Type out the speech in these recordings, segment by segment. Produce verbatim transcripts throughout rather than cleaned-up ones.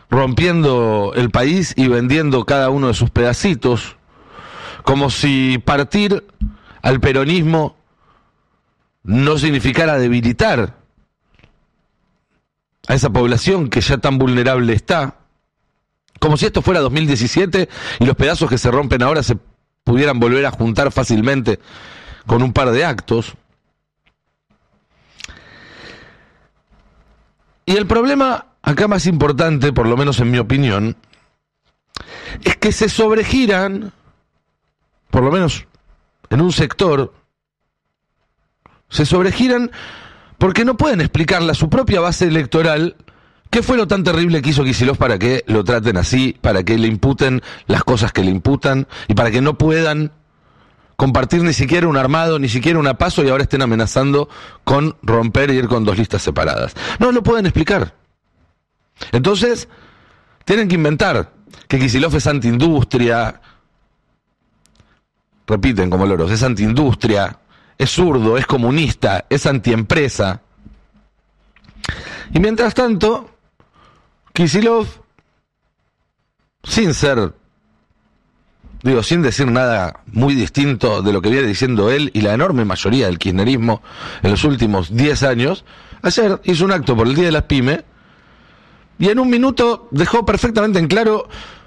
rompiendo el país y vendiendo cada uno de sus pedacitos, como si partir al peronismo no significara debilitar a esa población que ya tan vulnerable está, como si esto fuera dos mil diecisiete y los pedazos que se rompen ahora se pudieran volver a juntar fácilmente con un par de actos. Y el problema acá más importante, por lo menos en mi opinión, es que se sobregiran, por lo menos en un sector, se sobregiran porque no pueden explicarle a su propia base electoral qué fue lo tan terrible que hizo Kicillof para que lo traten así, para que le imputen las cosas que le imputan y para que no puedan compartir ni siquiera un armado, ni siquiera una PASO y ahora estén amenazando con romper y ir con dos listas separadas. No lo pueden explicar. Entonces, tienen que inventar que Kicillof es antiindustria, repiten como loros, es antiindustria, es zurdo, es comunista, es antiempresa. Y mientras tanto, Kicillof, sin ser, digo, sin decir nada muy distinto de lo que viene diciendo él y la enorme mayoría del kirchnerismo en los últimos diez años, ayer hizo un acto por el Día de las Pymes y en un minuto dejó perfectamente en claro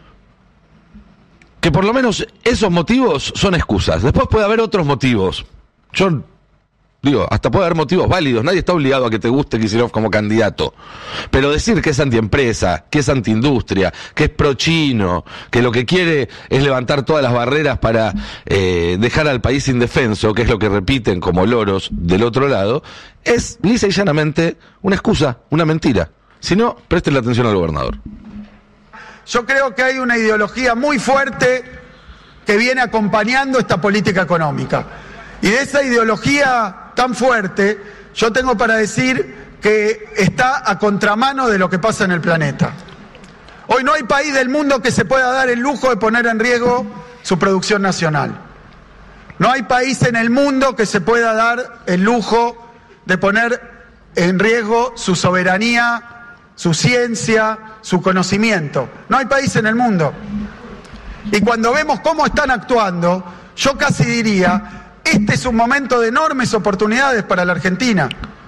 que por lo menos esos motivos son excusas. Después puede haber otros motivos. Yo digo, hasta puede haber motivos válidos, nadie está obligado a que te guste Kicillof como candidato, pero decir que es antiempresa, que es antiindustria, que es pro-chino, que lo que quiere es levantar todas las barreras para eh, dejar al país indefenso, que es lo que repiten como loros del otro lado, es lisa y llanamente una excusa, una mentira. Si no, presten la atención al gobernador. Yo creo que hay una ideología muy fuerte que viene acompañando esta política económica. Y de esa ideología tan fuerte, yo tengo para decir que está a contramano de lo que pasa en el planeta. Hoy no hay país del mundo que se pueda dar el lujo de poner en riesgo su producción nacional. No hay país en el mundo que se pueda dar el lujo de poner en riesgo su soberanía, su ciencia, su conocimiento. No hay país en el mundo. Y cuando vemos cómo están actuando, yo casi diría, este es un momento de enormes oportunidades para la Argentina.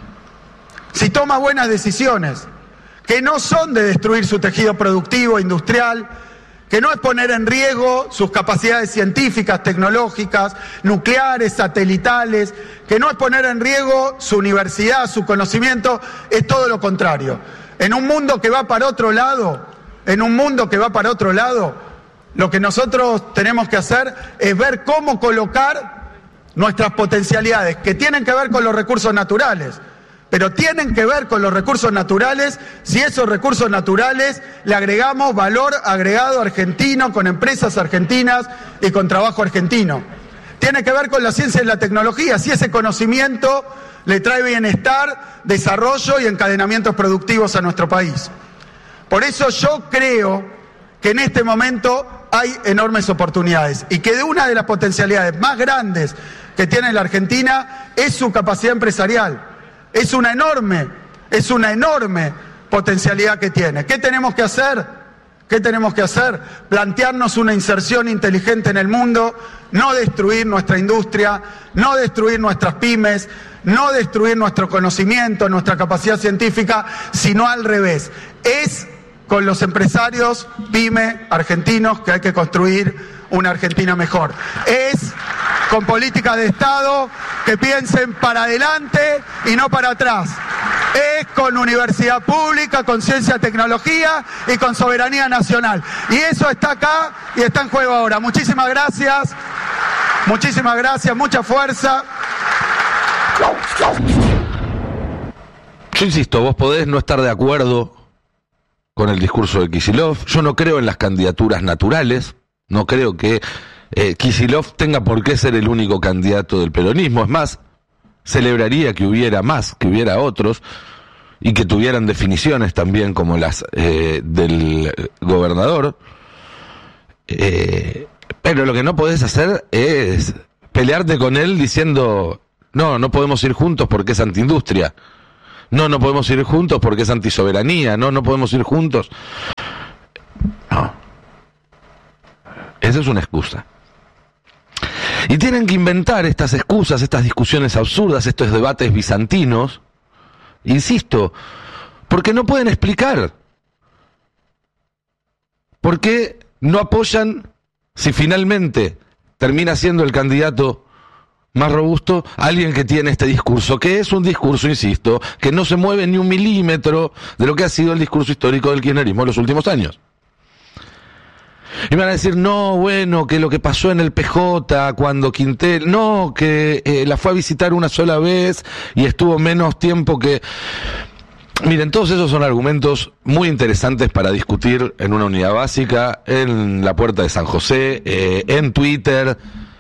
Si toma buenas decisiones, que no son de destruir su tejido productivo, industrial, que no es poner en riesgo sus capacidades científicas, tecnológicas, nucleares, satelitales, que no es poner en riesgo su universidad, su conocimiento, es todo lo contrario. En un mundo que va para otro lado, en un mundo que va para otro lado, lo que nosotros tenemos que hacer es ver cómo colocar nuestras potencialidades, que tienen que ver con los recursos naturales, pero tienen que ver con los recursos naturales si esos recursos naturales le agregamos valor agregado argentino, con empresas argentinas y con trabajo argentino. Tiene que ver con la ciencia y la tecnología, si ese conocimiento le trae bienestar, desarrollo y encadenamientos productivos a nuestro país. Por eso yo creo que en este momento hay enormes oportunidades y que de una de las potencialidades más grandes que tiene la Argentina es su capacidad empresarial. Es una enorme, es una enorme potencialidad que tiene. ¿Qué tenemos que hacer? ¿Qué tenemos que hacer? Plantearnos una inserción inteligente en el mundo, no destruir nuestra industria, no destruir nuestras pymes, no destruir nuestro conocimiento, nuestra capacidad científica, sino al revés. Es con los empresarios pyme argentinos que hay que construir una Argentina mejor. Es con políticas de Estado que piensen para adelante y no para atrás. Es con universidad pública, con ciencia, tecnología y con soberanía nacional. Y eso está acá y está en juego ahora. Muchísimas gracias, muchísimas gracias, mucha fuerza. Yo insisto, vos podés no estar de acuerdo con el discurso de Kicillof. Yo no creo en las candidaturas naturales. No creo que eh, Kicillof tenga por qué ser el único candidato del peronismo. Es más, celebraría que hubiera más, que hubiera otros y que tuvieran definiciones también como las eh, del gobernador. Eh, pero lo que no podés hacer es pelearte con él diciendo no, no podemos ir juntos porque es antiindustria. No, no podemos ir juntos porque es antisoberanía. No, no podemos ir juntos Esa es una excusa. Y tienen que inventar estas excusas, estas discusiones absurdas, estos debates bizantinos, insisto, porque no pueden explicar por qué no apoyan, si finalmente termina siendo el candidato más robusto, alguien que tiene este discurso, que es un discurso, insisto, que no se mueve ni un milímetro de lo que ha sido el discurso histórico del kirchnerismo en los últimos años. Y me van a decir, no, bueno, que lo que pasó en el P J cuando Quintel, no, que eh, la fue a visitar una sola vez y estuvo menos tiempo que... Miren, todos esos son argumentos muy interesantes para discutir en una unidad básica, en la Puerta de San José, eh, en Twitter.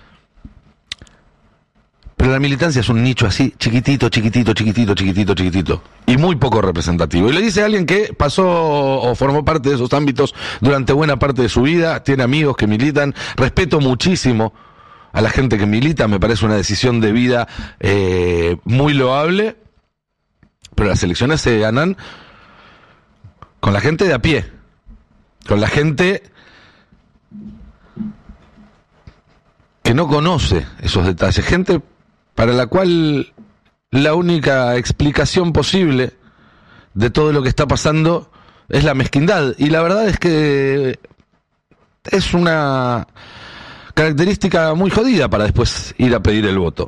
Pero la militancia es un nicho así, chiquitito, chiquitito, chiquitito, chiquitito, chiquitito, y muy poco representativo. Y le dice a alguien que pasó o formó parte de esos ámbitos durante buena parte de su vida, tiene amigos que militan, respeto muchísimo a la gente que milita, me parece una decisión de vida eh, muy loable, pero las elecciones se ganan con la gente de a pie, con la gente que no conoce esos detalles, gente para la cual la única explicación posible de todo lo que está pasando es la mezquindad. Y la verdad es que es una característica muy jodida para después ir a pedir el voto.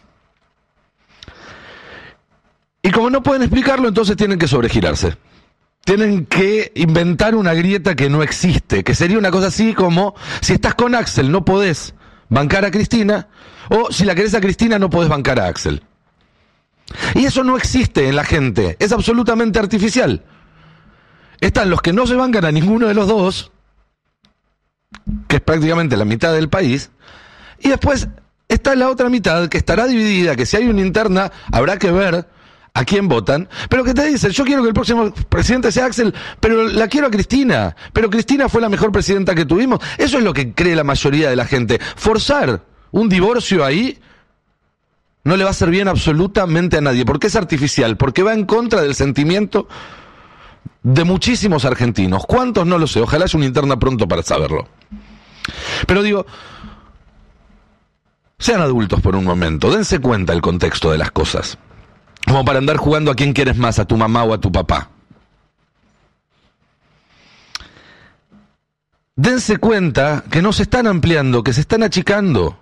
Y como no pueden explicarlo, entonces tienen que sobregirarse. Tienen que inventar una grieta que no existe, que sería una cosa así como, si estás con Axel no podés bancar a Cristina, o si la querés a Cristina no podés bancar a Axel. Y eso no existe en la gente, es absolutamente artificial. Están los que no se bancan a ninguno de los dos, que es prácticamente la mitad del país, y después está la otra mitad que estará dividida, que si hay una interna habrá que ver a quién votan, pero que te dicen, yo quiero que el próximo presidente sea Axel, pero la quiero a Cristina, pero Cristina fue la mejor presidenta que tuvimos. Eso es lo que cree la mayoría de la gente. Forzar un divorcio ahí no le va a hacer bien absolutamente a nadie, porque es artificial, porque va en contra del sentimiento de muchísimos argentinos. ¿Cuántos? No lo sé, ojalá haya una interna pronto para saberlo. Pero digo, sean adultos por un momento, dense cuenta del contexto de las cosas. Como para andar jugando a quién quieres más, a tu mamá o a tu papá. Dense cuenta que no se están ampliando, que se están achicando.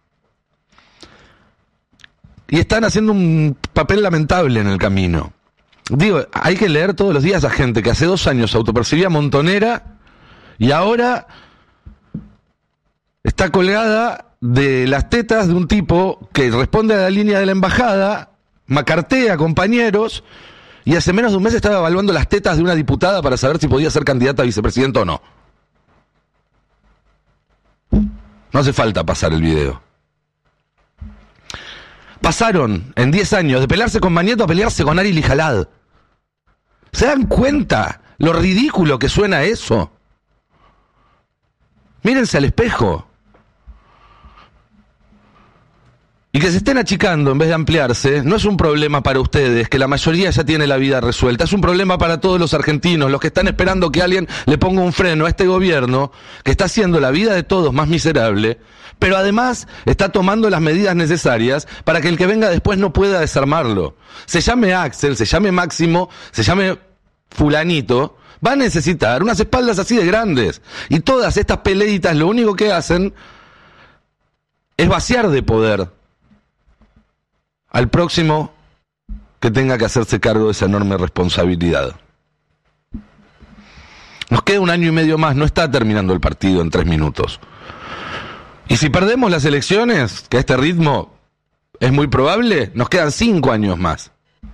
Y están haciendo un papel lamentable en el camino. Digo, hay que leer todos los días a gente que hace dos años se autopercibía montonera y ahora está colgada de las tetas de un tipo que responde a la línea de la embajada, macartea compañeros, y hace menos de un mes estaba evaluando las tetas de una diputada para saber si podía ser candidata a vicepresidente o no. No hace falta pasar el video. Pasaron en diez años de pelearse con Mañeto a pelearse con Ari Lijalad. ¿Se dan cuenta lo ridículo que suena eso? Mírense al espejo. Y que se estén achicando en vez de ampliarse no es un problema para ustedes, que la mayoría ya tiene la vida resuelta. Es un problema para todos los argentinos, los que están esperando que alguien le ponga un freno a este gobierno que está haciendo la vida de todos más miserable, pero además está tomando las medidas necesarias para que el que venga después no pueda desarmarlo. Se llame Axel, se llame Máximo, se llame fulanito, va a necesitar unas espaldas así de grandes. Y todas estas peleitas lo único que hacen es vaciar de poder al próximo que tenga que hacerse cargo de esa enorme responsabilidad. Nos queda un año y medio más, no está terminando el partido en tres minutos. Y si perdemos las elecciones, que a este ritmo es muy probable, nos quedan cinco años más.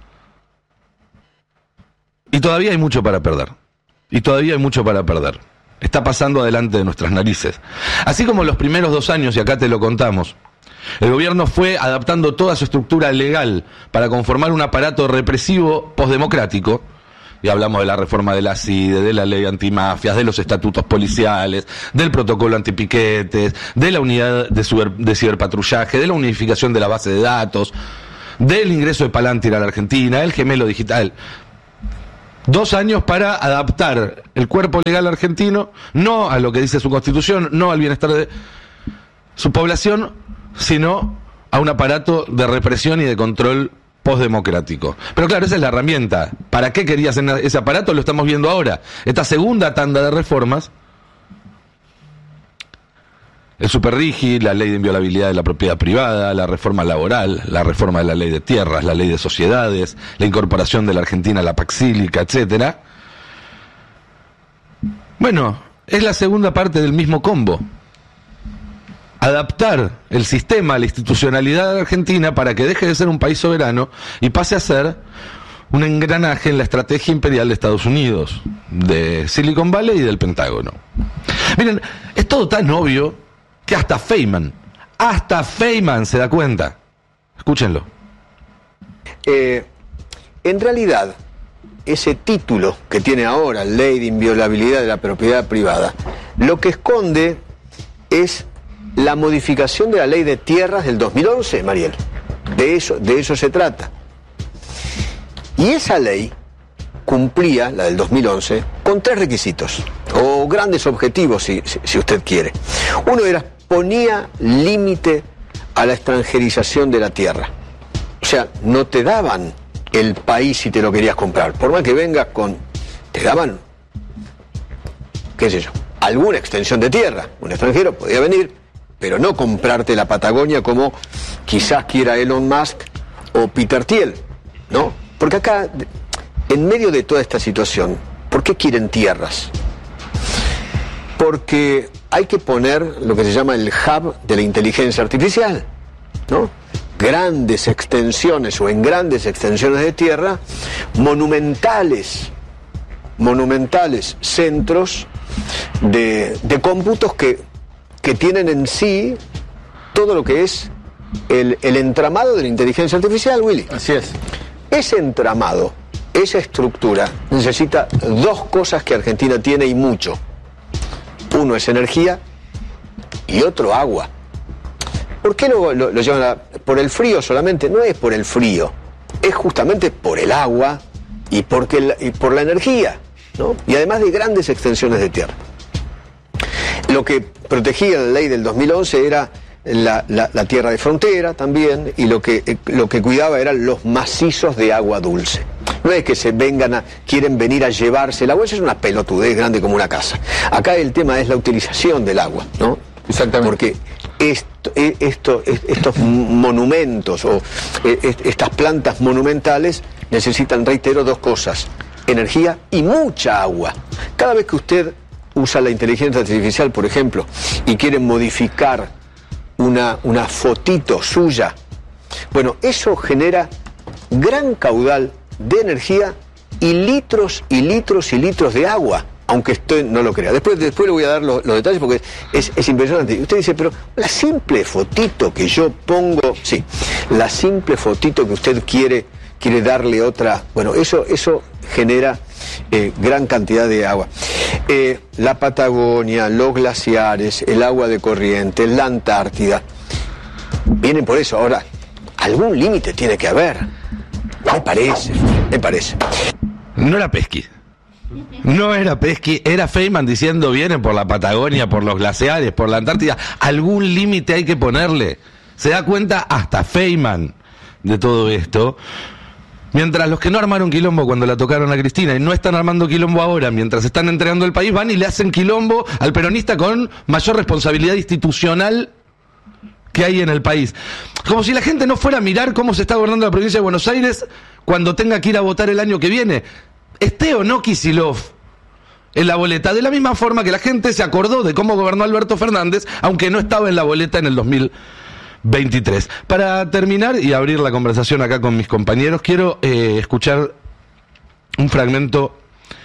Y todavía hay mucho para perder. Y todavía hay mucho para perder. Está pasando adelante de nuestras narices. Así como los primeros dos años, y acá te lo contamos, el gobierno fue adaptando toda su estructura legal para conformar un aparato represivo postdemocrático, y hablamos de la reforma de la CIDE, de la ley antimafias, de los estatutos policiales, del protocolo antipiquetes, de la unidad de, ciber, de ciberpatrullaje, de la unificación de la base de datos, del ingreso de Palantir a la Argentina, el gemelo digital. Dos años para adaptar el cuerpo legal argentino, no a lo que dice su constitución, no al bienestar de su población, sino a un aparato de represión y de control postdemocrático. Pero claro, esa es la herramienta. ¿Para qué querías ese aparato? Lo estamos viendo ahora. Esta segunda tanda de reformas, el superrigi, la ley de inviolabilidad de la propiedad privada, la reforma laboral, la reforma de la ley de tierras, la ley de sociedades, la incorporación de la Argentina a la Paxílica, etcétera. Bueno, es la segunda parte del mismo combo. Adaptar el sistema a la institucionalidad de Argentina para que deje de ser un país soberano y pase a ser un engranaje en la estrategia imperial de Estados Unidos, de Silicon Valley y del Pentágono. Miren, es todo tan obvio que hasta Feynman, hasta Feynman se da cuenta. Escúchenlo. Eh, en realidad, ese título que tiene ahora, Ley de Inviolabilidad de la Propiedad Privada, lo que esconde es la modificación de la Ley de Tierras del dos mil once, Mariel. De eso, de eso se trata. Y esa ley cumplía, la del dos mil once, con tres requisitos, o grandes objetivos, si, si, si usted quiere. Uno era, ponía límite a la extranjerización de la tierra. O sea, no te daban el país si te lo querías comprar. Por más que vengas con... te daban, qué sé yo, alguna extensión de tierra. Un extranjero podía venir, pero no comprarte la Patagonia como quizás quiera Elon Musk o Peter Thiel, ¿no? Porque acá, en medio de toda esta situación, ¿por qué quieren tierras? Porque hay que poner lo que se llama el hub de la inteligencia artificial, ¿no? Grandes extensiones o en grandes extensiones de tierra, monumentales, monumentales centros de, de cómputos que, que tienen en sí todo lo que es el, el entramado de la inteligencia artificial, Willy. Así es. Ese entramado, esa estructura, necesita dos cosas que Argentina tiene y mucho. Uno es energía y otro agua. ¿Por qué lo, lo, lo llaman a, por el frío solamente? No es por el frío, es justamente por el agua y, porque el, y por la energía, ¿no? Y además de grandes extensiones de tierra. Lo que protegía la ley del dos mil once era la, la, la tierra de frontera también, y lo que, lo que cuidaba eran los macizos de agua dulce. No es que se vengan a, quieren venir a llevarse el agua, eso es una pelotudez grande como una casa. Acá el tema es la utilización del agua, ¿no? Exactamente. Porque esto, esto, estos monumentos o estas plantas monumentales necesitan, reitero, dos cosas: energía y mucha agua. Cada vez que usted usa la inteligencia artificial, por ejemplo, y quiere modificar una, una fotito suya, bueno, eso genera gran caudal de energía y litros y litros y litros de agua, aunque usted no lo crea. Después, después le voy a dar los, los detalles porque es, es impresionante. Y usted dice, pero la simple fotito que yo pongo, sí, la simple fotito que usted quiere, quiere darle otra, bueno, eso, eso genera eh, gran cantidad de agua. Eh, la Patagonia, los glaciares, el agua de corriente, la Antártida, vienen por eso. Ahora, algún límite tiene que haber. Me parece, me parece. No era Pesky. No era Pesky, era Feynman diciendo vienen por la Patagonia, por los glaciares, por la Antártida. Algún límite hay que ponerle. Se da cuenta hasta Feynman de todo esto. Mientras los que no armaron quilombo cuando la tocaron a Cristina y no están armando quilombo ahora, mientras están entregando el país, van y le hacen quilombo al peronista con mayor responsabilidad institucional que hay en el país. Como si la gente no fuera a mirar cómo se está gobernando la provincia de Buenos Aires cuando tenga que ir a votar el año que viene. Esté o no Kicillof en la boleta, de la misma forma que la gente se acordó de cómo gobernó Alberto Fernández, aunque no estaba en la boleta en el dos mil veintitrés. Para terminar y abrir la conversación acá con mis compañeros, quiero eh, escuchar un fragmento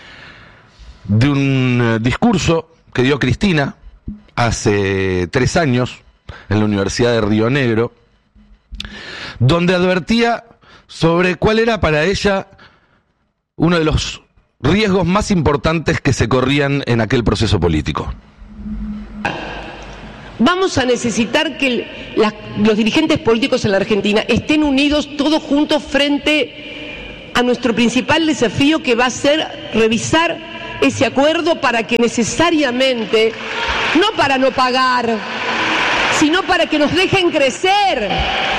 de un eh, discurso que dio Cristina hace tres años en la Universidad de Río Negro, donde advertía sobre cuál era para ella uno de los riesgos más importantes que se corrían en aquel proceso político. Vamos a necesitar que el, la, los dirigentes políticos en la Argentina estén unidos todos juntos frente a nuestro principal desafío, que va a ser revisar ese acuerdo para que necesariamente, no para no pagar, sino para que nos dejen crecer,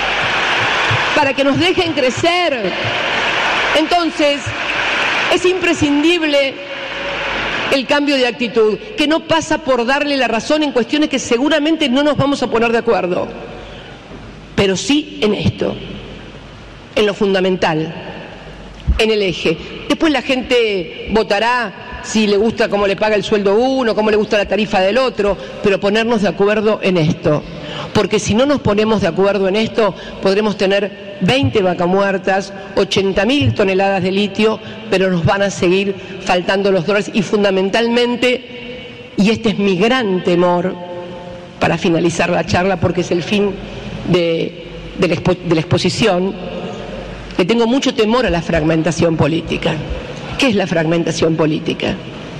para que nos dejen crecer. Entonces, es imprescindible el cambio de actitud, que no pasa por darle la razón en cuestiones que seguramente no nos vamos a poner de acuerdo, pero sí en esto, en lo fundamental, en el eje. Después la gente votará si le gusta cómo le paga el sueldo uno, cómo le gusta la tarifa del otro, pero ponernos de acuerdo en esto. Porque si no nos ponemos de acuerdo en esto, podremos tener veinte vacamuertas, ochenta mil toneladas de litio, pero nos van a seguir faltando los dólares. Y fundamentalmente, y este es mi gran temor, para finalizar la charla, porque es el fin de, de, la, expo, de la exposición, le tengo mucho temor a la fragmentación política. ¿Qué es la fragmentación política?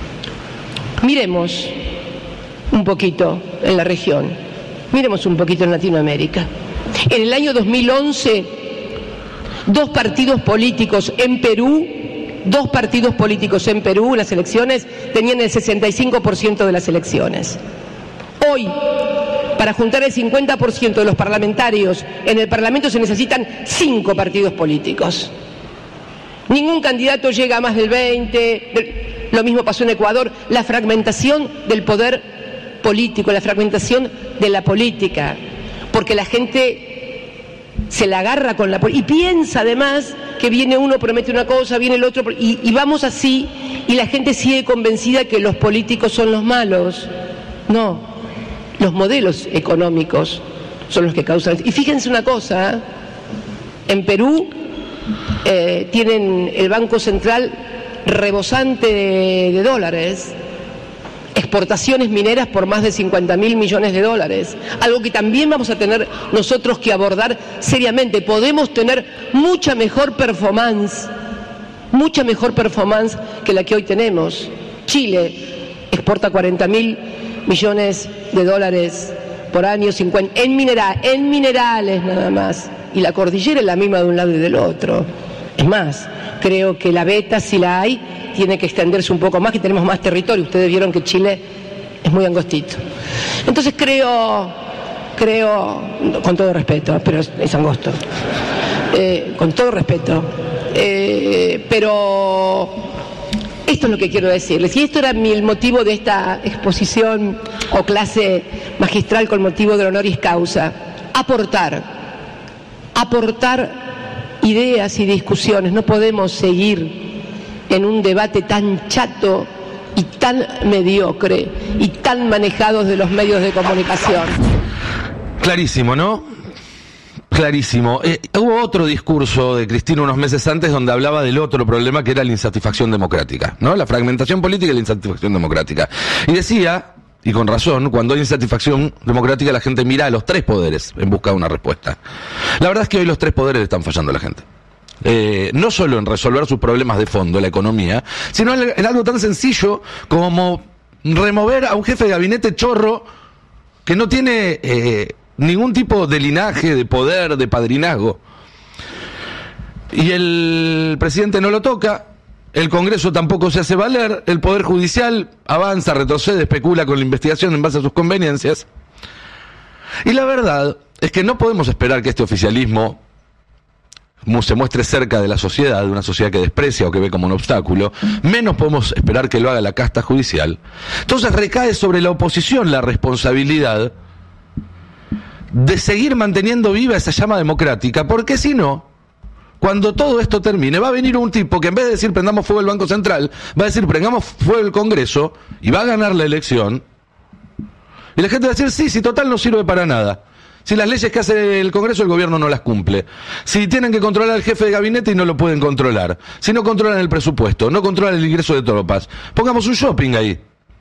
Miremos un poquito en la región, miremos un poquito en Latinoamérica. En el año dos mil once, dos partidos políticos en Perú, dos partidos políticos en Perú, en las elecciones, tenían el sesenta y cinco por ciento de las elecciones. Hoy, para juntar el cincuenta por ciento de los parlamentarios en el Parlamento se necesitan cinco partidos políticos. Ningún candidato llega a más del veinte, lo mismo pasó en Ecuador. La fragmentación del poder político, la fragmentación de la política, porque la gente se la agarra con la política y piensa además que viene uno, promete una cosa, viene el otro, y, y vamos así, y la gente sigue convencida que los políticos son los malos. No, los modelos económicos son los que causan. Y fíjense una cosa, ¿eh? En Perú eh, tienen el Banco Central rebosante de, de dólares, exportaciones mineras por más de cincuenta mil millones de dólares, algo que también vamos a tener nosotros que abordar seriamente. Podemos tener mucha mejor performance, mucha mejor performance que la que hoy tenemos. Chile exporta cuarenta mil millones de dólares por año, cincuenta en mineral, en minerales nada más, y la cordillera es la misma de un lado y del otro. Es más, creo que la beta, si la hay, tiene que extenderse un poco más, que tenemos más territorio. Ustedes vieron que Chile es muy angostito. Entonces creo, creo, con todo respeto, pero es, es angosto, eh, con todo respeto, eh, pero esto es lo que quiero decirles. Y esto era mi, el motivo de esta exposición o clase magistral con motivo del honoris causa. Aportar, aportar ideas y discusiones. No podemos seguir en un debate tan chato y tan mediocre y tan manejados de los medios de comunicación. Clarísimo, ¿no? Clarísimo. Eh, hubo otro discurso de Cristina unos meses antes donde hablaba del otro problema, que era la insatisfacción democrática, ¿no? La fragmentación política y la insatisfacción democrática. Y decía, y con razón, cuando hay insatisfacción democrática la gente mira a los tres poderes en busca de una respuesta. La verdad es que hoy los tres poderes le están fallando a la gente. Eh, no solo en resolver sus problemas de fondo, la economía, sino en, en algo tan sencillo como remover a un jefe de gabinete chorro que no tiene eh, ningún tipo de linaje, de poder, de padrinazgo. Y el presidente no lo toca, el Congreso tampoco se hace valer, el Poder Judicial avanza, retrocede, especula con la investigación en base a sus conveniencias. Y la verdad es que no podemos esperar que este oficialismo se muestre cerca de la sociedad, de una sociedad que desprecia o que ve como un obstáculo. Menos podemos esperar que lo haga la casta judicial. Entonces recae sobre la oposición la responsabilidad de seguir manteniendo viva esa llama democrática, porque si no, cuando todo esto termine, va a venir un tipo que en vez de decir prendamos fuego el Banco Central, va a decir prendamos fuego el Congreso, y va a ganar la elección, y la gente va a decir sí, si total no sirve para nada. Si las leyes que hace el Congreso el gobierno no las cumple, si tienen que controlar al jefe de gabinete y no lo pueden controlar, si no controlan el presupuesto, no controlan el ingreso de tropas, pongamos un shopping ahí.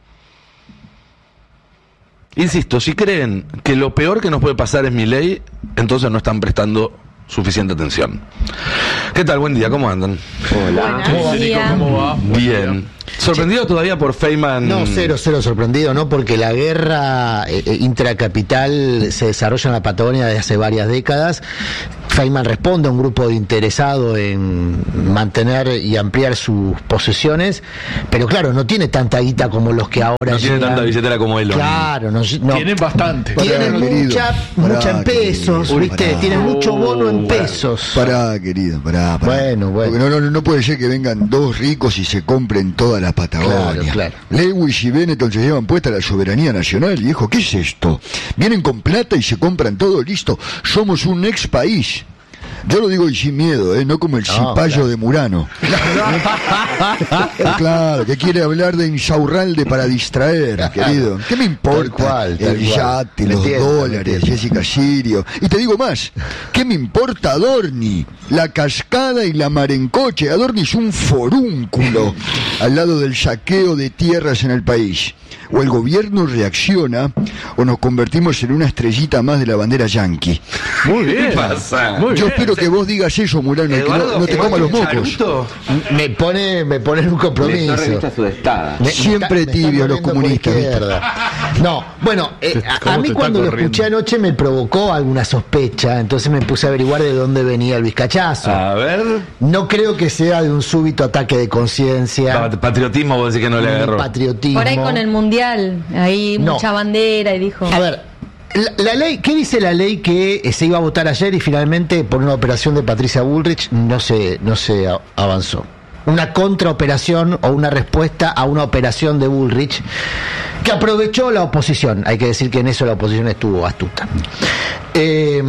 Insisto, si creen que lo peor que nos puede pasar es Milei, entonces no están prestando suficiente atención. ¿Qué tal? Buen día, ¿cómo andan? Hola. Buen día. ¿Cómo va? Bien. ¿Sorprendido todavía por Feynman? No, cero, cero sorprendido, ¿no? Porque la guerra eh, intracapital se desarrolla en la Patagonia desde hace varias décadas. Feynman responde a un grupo de interesado en mantener y ampliar sus posesiones, pero claro, no tiene tanta guita como los que ahora No tiene llegan. tanta billetera como él. Claro, no, no. Tienen bastante. Tienen Pará, querido. mucha, Pará, mucha en pesos, querido. ¿viste? Pará. Tienen mucho bono en Pará. pesos. Pará, querido, pará, pará. Bueno, bueno. Porque no, no, no puede ser que vengan dos ricos y se compren toda la Patagonia. Claro, claro. Lewis y Benetton se llevan puesta la soberanía nacional y dijo, ¿qué es esto? Vienen con plata y se compran todo, listo. Somos un ex país. Yo lo digo y sin miedo, ¿eh? No como el No, cipayo claro. de Murano. Claro, que quiere hablar de Insaurralde para distraer, querido. ¿Qué me importa? Tal cual, tal el cual. yate, Me los entiendo, me dólares, entiendo. Jessica Sirio. Y te digo más, ¿qué me importa Adorni? La cascada y la mar en coche. Adorni es un forúnculo al lado del saqueo de tierras en el país. O el gobierno reacciona o nos convertimos en una estrellita más de la bandera yanqui. Muy bien. ¿Qué pasa? Muy Yo bien. espero que vos digas eso, Murano, y que no, no te comas los mocos. Charuto. Me pone, me pone en un compromiso. Me- Siempre me está- me tibios está los corriendo por comunistas, ¿viste? izquierda. No, bueno, eh, a, a ¿Cómo mí te cuando está lo corriendo? escuché anoche me provocó alguna sospecha, entonces me puse a averiguar de dónde venía el vizcachazo. A ver. No creo que sea de un súbito ataque de conciencia, Pa- Patriotismo, vos decís que no le ni agarró. patriotismo. Por ahí con el mundial, ahí No. mucha bandera y dijo. A ver, la, la ley, ¿qué dice la ley que eh, se iba a votar ayer y finalmente por una operación de Patricia Bullrich no se, no se a- avanzó? Una contraoperación o una respuesta a una operación de Bullrich que aprovechó la oposición. Hay que decir que en eso la oposición estuvo astuta. Eh,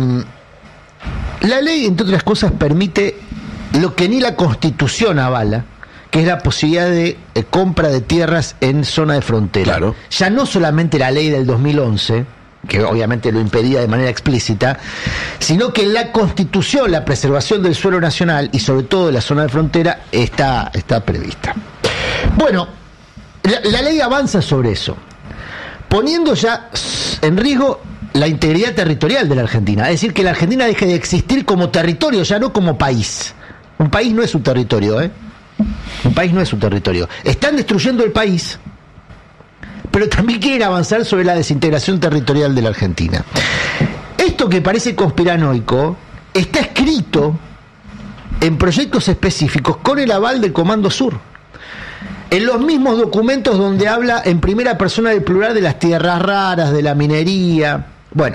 la ley, entre otras cosas, permite lo que ni la Constitución avala, que es la posibilidad de eh, compra de tierras en zona de frontera. Claro. Ya no solamente la ley del dos mil once, que obviamente lo impedía de manera explícita, sino que en la Constitución la preservación del suelo nacional y sobre todo de la zona de frontera está, está prevista. Bueno, la, la ley avanza sobre eso, poniendo ya en riesgo la integridad territorial de la Argentina, es decir, que la Argentina deje de existir como territorio, ya no como país. Un país no es su territorio, ¿eh? Un país no es su territorio. Están destruyendo el país, pero también quieren avanzar sobre la desintegración territorial de la Argentina. Esto que parece conspiranoico está escrito en proyectos específicos con el aval del Comando Sur. En los mismos documentos donde habla en primera persona del plural de las tierras raras, de la minería. Bueno,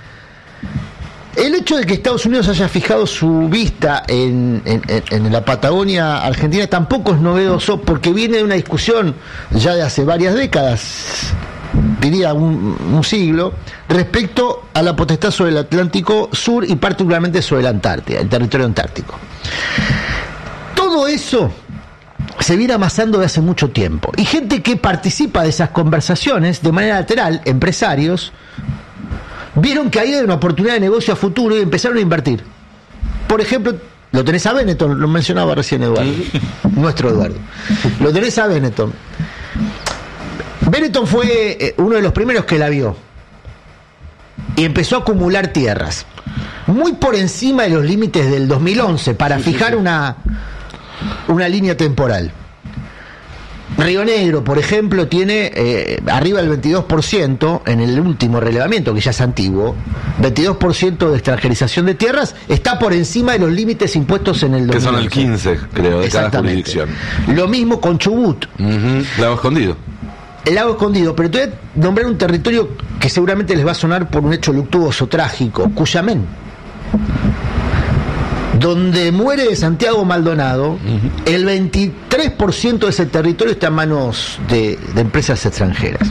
el hecho de que Estados Unidos haya fijado su vista en, en, en la Patagonia Argentina tampoco es novedoso, porque viene de una discusión ya de hace varias décadas, diría un, un siglo, respecto a la potestad sobre el Atlántico Sur y particularmente sobre la Antártida, el territorio antártico. Todo eso se viene amasando de hace mucho tiempo, y gente que participa de esas conversaciones de manera lateral, empresarios, vieron que ahí hay una oportunidad de negocio a futuro y empezaron a invertir. Por ejemplo, lo tenés a Benetton, lo mencionaba recién Eduardo, nuestro Eduardo. Lo tenés a Benetton. Benetton fue eh, uno de los primeros que la vio y empezó a acumular tierras, muy por encima de los límites del dos mil once, para Sí, sí, fijar sí. una, una línea temporal. Río Negro, por ejemplo, tiene eh, arriba del veintidós por ciento en el último relevamiento, que ya es antiguo, veintidós por ciento de extranjerización de tierras, está por encima de los límites impuestos en el dos mil once. Que son el quince, creo, de cada Exactamente. jurisdicción. Lo mismo con Chubut, Ujú, Lago Escondido. el lago escondido, pero te voy a nombrar un territorio que seguramente les va a sonar por un hecho luctuoso, trágico, Cuyamén, donde muere Santiago Maldonado. El veintitrés por ciento de ese territorio está en manos de, de empresas extranjeras.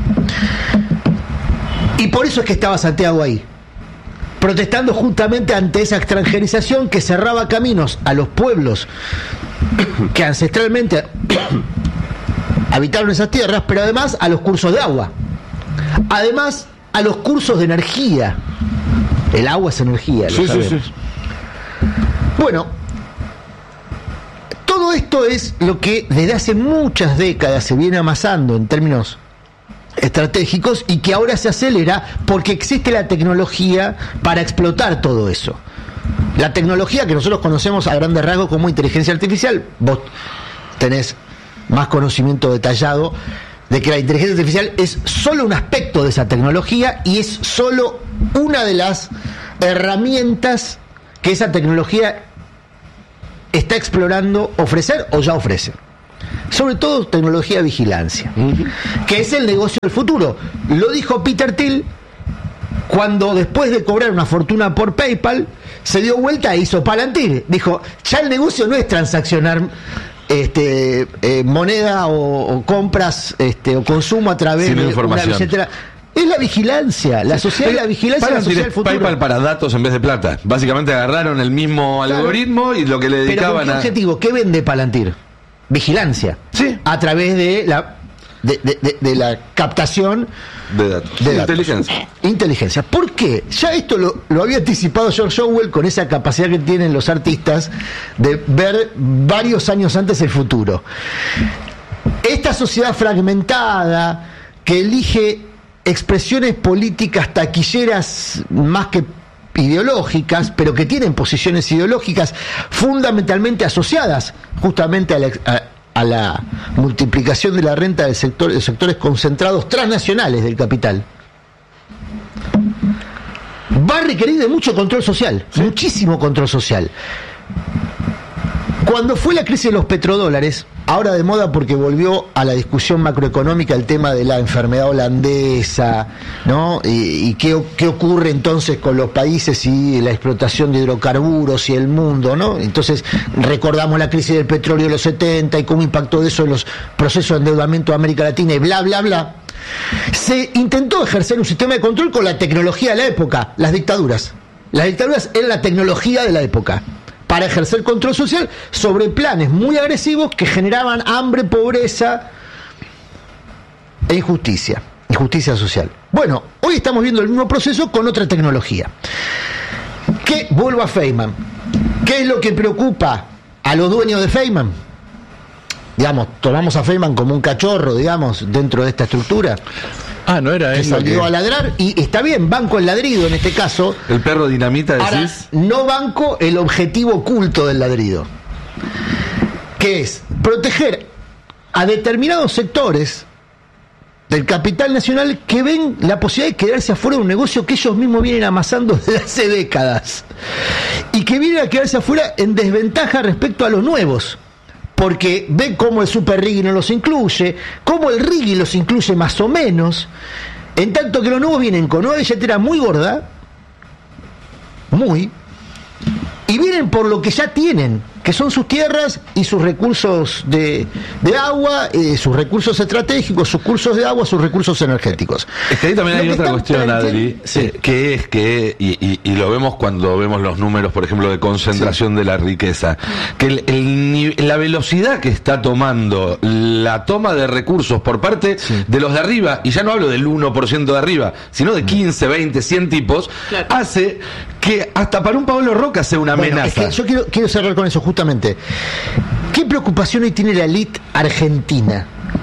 Y por eso es que estaba Santiago ahí, protestando justamente ante esa extranjerización que cerraba caminos a los pueblos que ancestralmente habitaron esas tierras, pero además a los cursos de agua, además a los cursos de energía. El agua es energía, lo Sí, sí, sabemos. sí. Bueno, todo esto es lo que desde hace muchas décadas se viene amasando en términos estratégicos y que ahora se acelera porque existe la tecnología para explotar todo eso. La tecnología que nosotros conocemos a grandes rasgos como inteligencia artificial, vos tenés más conocimiento detallado de que la inteligencia artificial es solo un aspecto de esa tecnología y es solo una de las herramientas que esa tecnología está explorando ofrecer o ya ofrece. Sobre todo tecnología de vigilancia, uh-huh. que es el negocio del futuro. Lo dijo Peter Thiel cuando, después de cobrar una fortuna por PayPal, se dio vuelta e hizo Palantir. Dijo, ya el negocio no es transaccionar este, eh, moneda o, o compras este, o consumo a través Sin de información. una billetera. Es la vigilancia, la sociedad de la vigilancia es la sociedad del futuro. PayPal para datos en vez de plata. Básicamente agarraron el mismo claro. algoritmo y lo que le dedicaban ¿Pero con qué a... objetivo? ¿Qué vende Palantir? Vigilancia. Sí. A través de la de, de, de, de la captación de datos. De datos. Inteligencia. Inteligencia. ¿Por qué? Ya esto lo, lo había anticipado George Orwell con esa capacidad que tienen los artistas de ver varios años antes el futuro. Esta sociedad fragmentada que elige expresiones políticas taquilleras más que ideológicas, pero que tienen posiciones ideológicas fundamentalmente asociadas justamente a la, a, a la multiplicación de la renta del sector, de sectores concentrados transnacionales del capital, va a requerir de mucho control social, ¿sí? Muchísimo control social. Cuando fue la crisis de los petrodólares, ahora de moda porque volvió a la discusión macroeconómica el tema de la enfermedad holandesa, ¿no? Y, y qué, qué ocurre entonces con los países y la explotación de hidrocarburos y el mundo, ¿no? Entonces recordamos la crisis del petróleo de los setenta y cómo impactó eso en los procesos de endeudamiento de América Latina y bla, bla, bla. Se intentó ejercer un sistema de control con la tecnología de la época, las dictaduras. Las dictaduras eran la tecnología de la época, para ejercer control social sobre planes muy agresivos que generaban hambre, pobreza e injusticia, injusticia social. Bueno, hoy estamos viendo el mismo proceso con otra tecnología. ¿Qué? Vuelvo a Feynman. ¿Qué es lo que preocupa a los dueños de Feynman? Digamos, tomamos a Feynman como un cachorro, digamos, dentro de esta estructura. Ah, no era que eso. Salió que... a ladrar, y está bien, banco el ladrido en este caso. El perro dinamita, decís. Ahora, no banco el objetivo oculto del ladrido, que es proteger a determinados sectores del capital nacional que ven la posibilidad de quedarse afuera de un negocio que ellos mismos vienen amasando desde hace décadas y que vienen a quedarse afuera en desventaja respecto a los nuevos, porque ven cómo el Super Riggy no los incluye, cómo el Riggy los incluye más o menos, en tanto que los nuevos vienen con una billetera muy gorda, muy, y vienen por lo que ya tienen, que son sus tierras y sus recursos de, de agua, eh, sus recursos estratégicos, sus cursos de agua, sus recursos energéticos. Es que ahí también lo hay otra cuestión, Adri, sí. eh, que es que, y, y, y lo vemos cuando vemos los números, por ejemplo, de concentración sí. de la riqueza, que el, el, la velocidad que está tomando la toma de recursos por parte sí. de los de arriba, y ya no hablo del uno por ciento de arriba, sino de quince, veinte, cien tipos, claro. hace que hasta para un Pablo Roca sea una bueno, amenaza. Es que yo quiero, quiero cerrar con eso justamente. ¿Qué preocupación hoy tiene la élite argentina?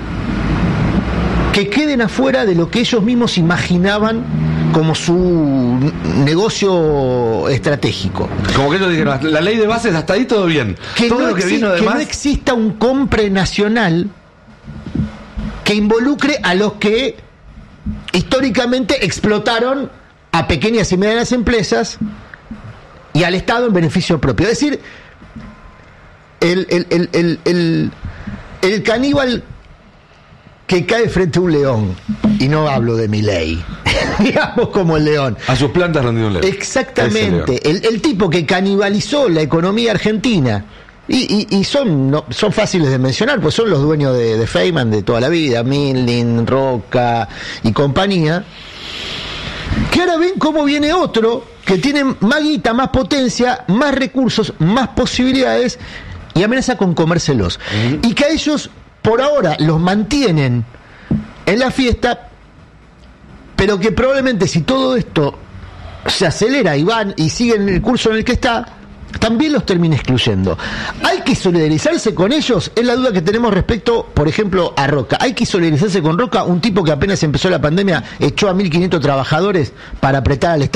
Que queden afuera de lo que ellos mismos imaginaban como su negocio estratégico. Como que ellos dijeron, la ley de bases hasta ahí todo bien. Que, todo no, lo que, exi- vino de que más... no exista un compre nacional que involucre a los que históricamente explotaron a pequeñas y medianas empresas y al Estado en beneficio propio. Es decir, el, el, el, el, el, el caníbal que cae frente a un león, y no hablo de Milei, digamos como el león. A sus plantas rendió un león. Exactamente, el, el tipo que canibalizó la economía argentina. Y, y, y son no, son fáciles de mencionar, pues son los dueños de, de Feynman de toda la vida, Milling, Roca y compañía, que ahora ven cómo viene otro que tiene más guita, más potencia, más recursos, más posibilidades y amenaza con comérselos. Uh-huh. Y que a ellos por ahora los mantienen en la fiesta, pero que probablemente si todo esto se acelera y van y siguen el curso en el que está, también los termina excluyendo. ¿Hay que solidarizarse con ellos? Es la duda que tenemos respecto, por ejemplo, a Roca. ¿Hay que solidarizarse con Roca, un tipo que apenas empezó la pandemia echó a mil quinientos trabajadores para apretar al Estado?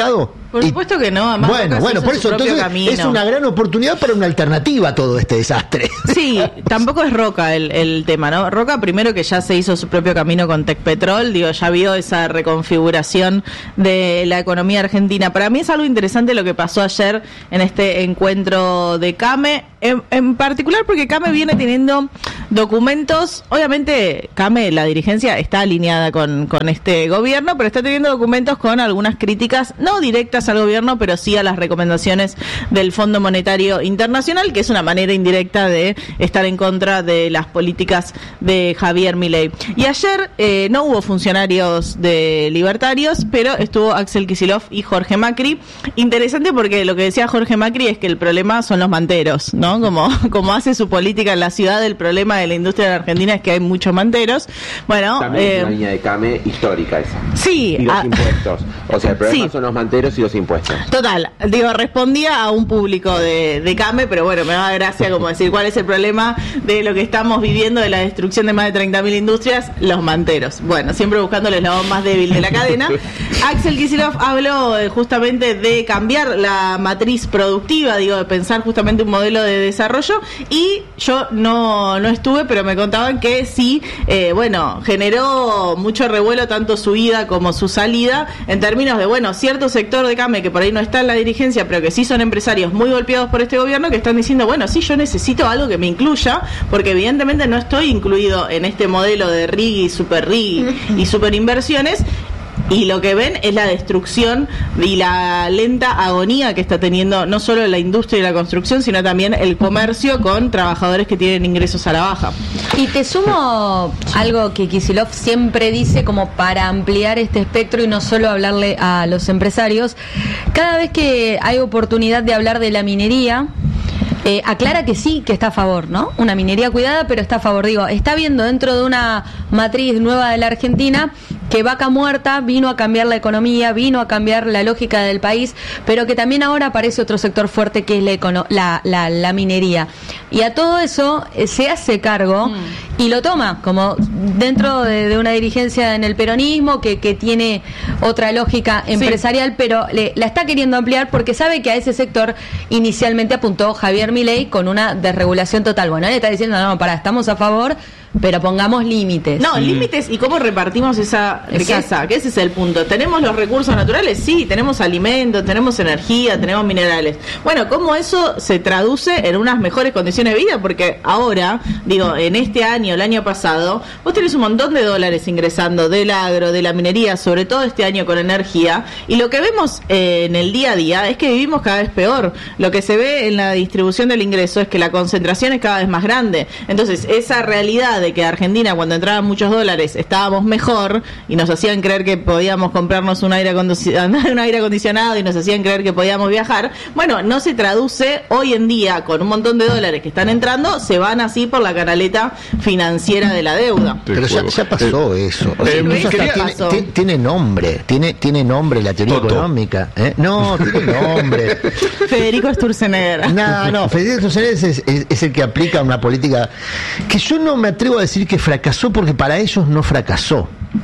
Por supuesto que no, además Bueno, Roca bueno, hizo por su eso propio entonces camino. es una gran oportunidad para una alternativa a todo este desastre. Sí, tampoco es Roca el, el tema, ¿no? Roca primero que ya se hizo su propio camino con Tecpetrol, digo, ya vio esa reconfiguración de la economía argentina. Para mí es algo interesante lo que pasó ayer en este encuentro de CAME, en, en particular porque CAME viene teniendo documentos, obviamente CAME, la dirigencia está alineada con, con este gobierno, pero está teniendo documentos con algunas críticas, no directas al gobierno, pero sí a las recomendaciones del Fondo Monetario Internacional, que es una manera indirecta de estar en contra de las políticas de Javier Milei. Y ayer eh, no hubo funcionarios de libertarios, pero estuvo Axel Kicillof y Jorge Macri. Interesante porque lo que decía Jorge Macri es que el problema son los manteros, ¿no? Como, como hace su política en la ciudad, el problema de la industria de la Argentina es que hay muchos manteros. Bueno, también eh, es una línea de CAME histórica esa. Sí. Y los a, impuestos. O sea, el problema sí. son los manteros y los impuestos. Total, digo, respondía a un público de, de CAME, pero bueno, me da gracia como decir cuál es el problema de lo que estamos viviendo, de la destrucción de más de treinta mil industrias, los manteros. Bueno, siempre buscando el eslabón más débil de la cadena. Axel Kicillof habló eh, justamente de cambiar la matriz productiva, digo, de pensar justamente un modelo de desarrollo, y yo no, no estuve, pero me contaban que sí, eh, bueno, generó mucho revuelo tanto su ida como su salida, en términos de, bueno, cierto sector de CAME que por ahí no está en la dirigencia, pero que sí son empresarios muy golpeados por este gobierno, que están diciendo, bueno, sí, yo necesito algo que me incluya, porque evidentemente no estoy incluido en este modelo de R I G y Super R I G y super inversiones. Y lo que ven es la destrucción y la lenta agonía que está teniendo no solo la industria y la construcción, sino también el comercio, con trabajadores que tienen ingresos a la baja. Y te sumo algo que Kicillof siempre dice como para ampliar este espectro y no solo hablarle a los empresarios. Cada vez que hay oportunidad de hablar de la minería, Eh, aclara que sí, que está a favor, ¿no? Una minería cuidada, pero está a favor. Digo, está viendo dentro de una matriz nueva de la Argentina que Vaca Muerta vino a cambiar la economía, vino a cambiar la lógica del país, pero que también ahora aparece otro sector fuerte que es la, econo- la, la, la minería. Y a todo eso eh, se hace cargo mm. y lo toma como dentro de, de una dirigencia en el peronismo que, que tiene otra lógica empresarial, sí. pero le, la está queriendo ampliar porque sabe que a ese sector inicialmente apuntó Javier Milei con una desregulación total. Bueno, él está diciendo, no, pará, estamos a favor, pero pongamos límites. No, límites y cómo repartimos esa riqueza, Exacto. que ese es el punto. ¿Tenemos los recursos naturales? Sí, tenemos alimentos, tenemos energía, tenemos minerales. Bueno, ¿cómo eso se traduce en unas mejores condiciones de vida? Porque ahora, digo, en este año, el año pasado, vos tenés un montón de dólares ingresando del agro, de la minería, sobre todo este año con energía, y lo que vemos eh, en el día a día es que vivimos cada vez peor. Lo que se ve en la distribución del ingreso es que la concentración es cada vez más grande. Entonces, esa realidad de que Argentina, cuando entraban muchos dólares, estábamos mejor y nos hacían creer que podíamos comprarnos un aire acondicionado, un aire acondicionado y nos hacían creer que podíamos viajar, bueno, no se traduce hoy en día con un montón de dólares que están entrando, se van así por la canaleta financiera de la deuda. Pero ya, ya pasó eh, eso. O sea, eh, eso quería, tiene, pasó. Tiene, tiene nombre, tiene, tiene nombre la teoría Toto. económica. ¿eh? No, tiene nombre. Federico Sturzenegger. No, no, Federico Sturzenegger es, es, es el que aplica una política que yo no me atrevo a decir que fracasó, porque para ellos no fracasó.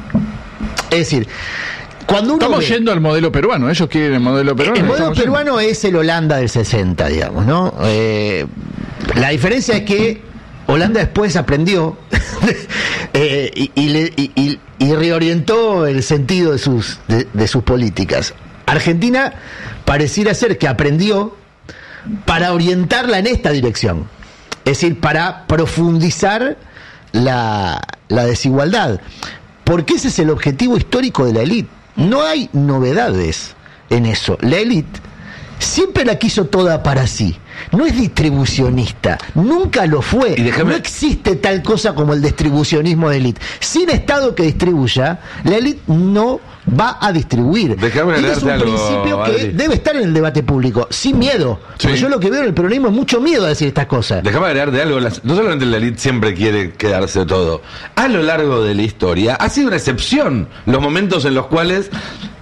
Es decir, cuando uno estamos ve, yendo al modelo peruano, ellos quieren el modelo peruano. El modelo peruano yendo. es el Holanda del sesenta, digamos, ¿no? Eh, la diferencia es que Holanda después aprendió eh, y, y, le, y, y, y reorientó el sentido de sus, de, de sus políticas. Argentina pareciera ser que aprendió para orientarla en esta dirección, es decir, para profundizar la, la desigualdad, porque ese es el objetivo histórico de la élite. No hay novedades en eso. La élite siempre la quiso toda para sí. No es distribucionista, nunca lo fue. Y déjame... No existe tal cosa como el distribucionismo de élite. Sin Estado que distribuya, la élite no va a distribuir. Déjame y es un algo, principio que Adri. debe estar en el debate público, sin miedo. Sí. Porque yo lo que veo en el peronismo es mucho miedo a decir estas cosas. Déjame agregar de algo. Las, no solamente la élite siempre quiere quedarse todo. A lo largo de la historia ha sido una excepción los momentos en los cuales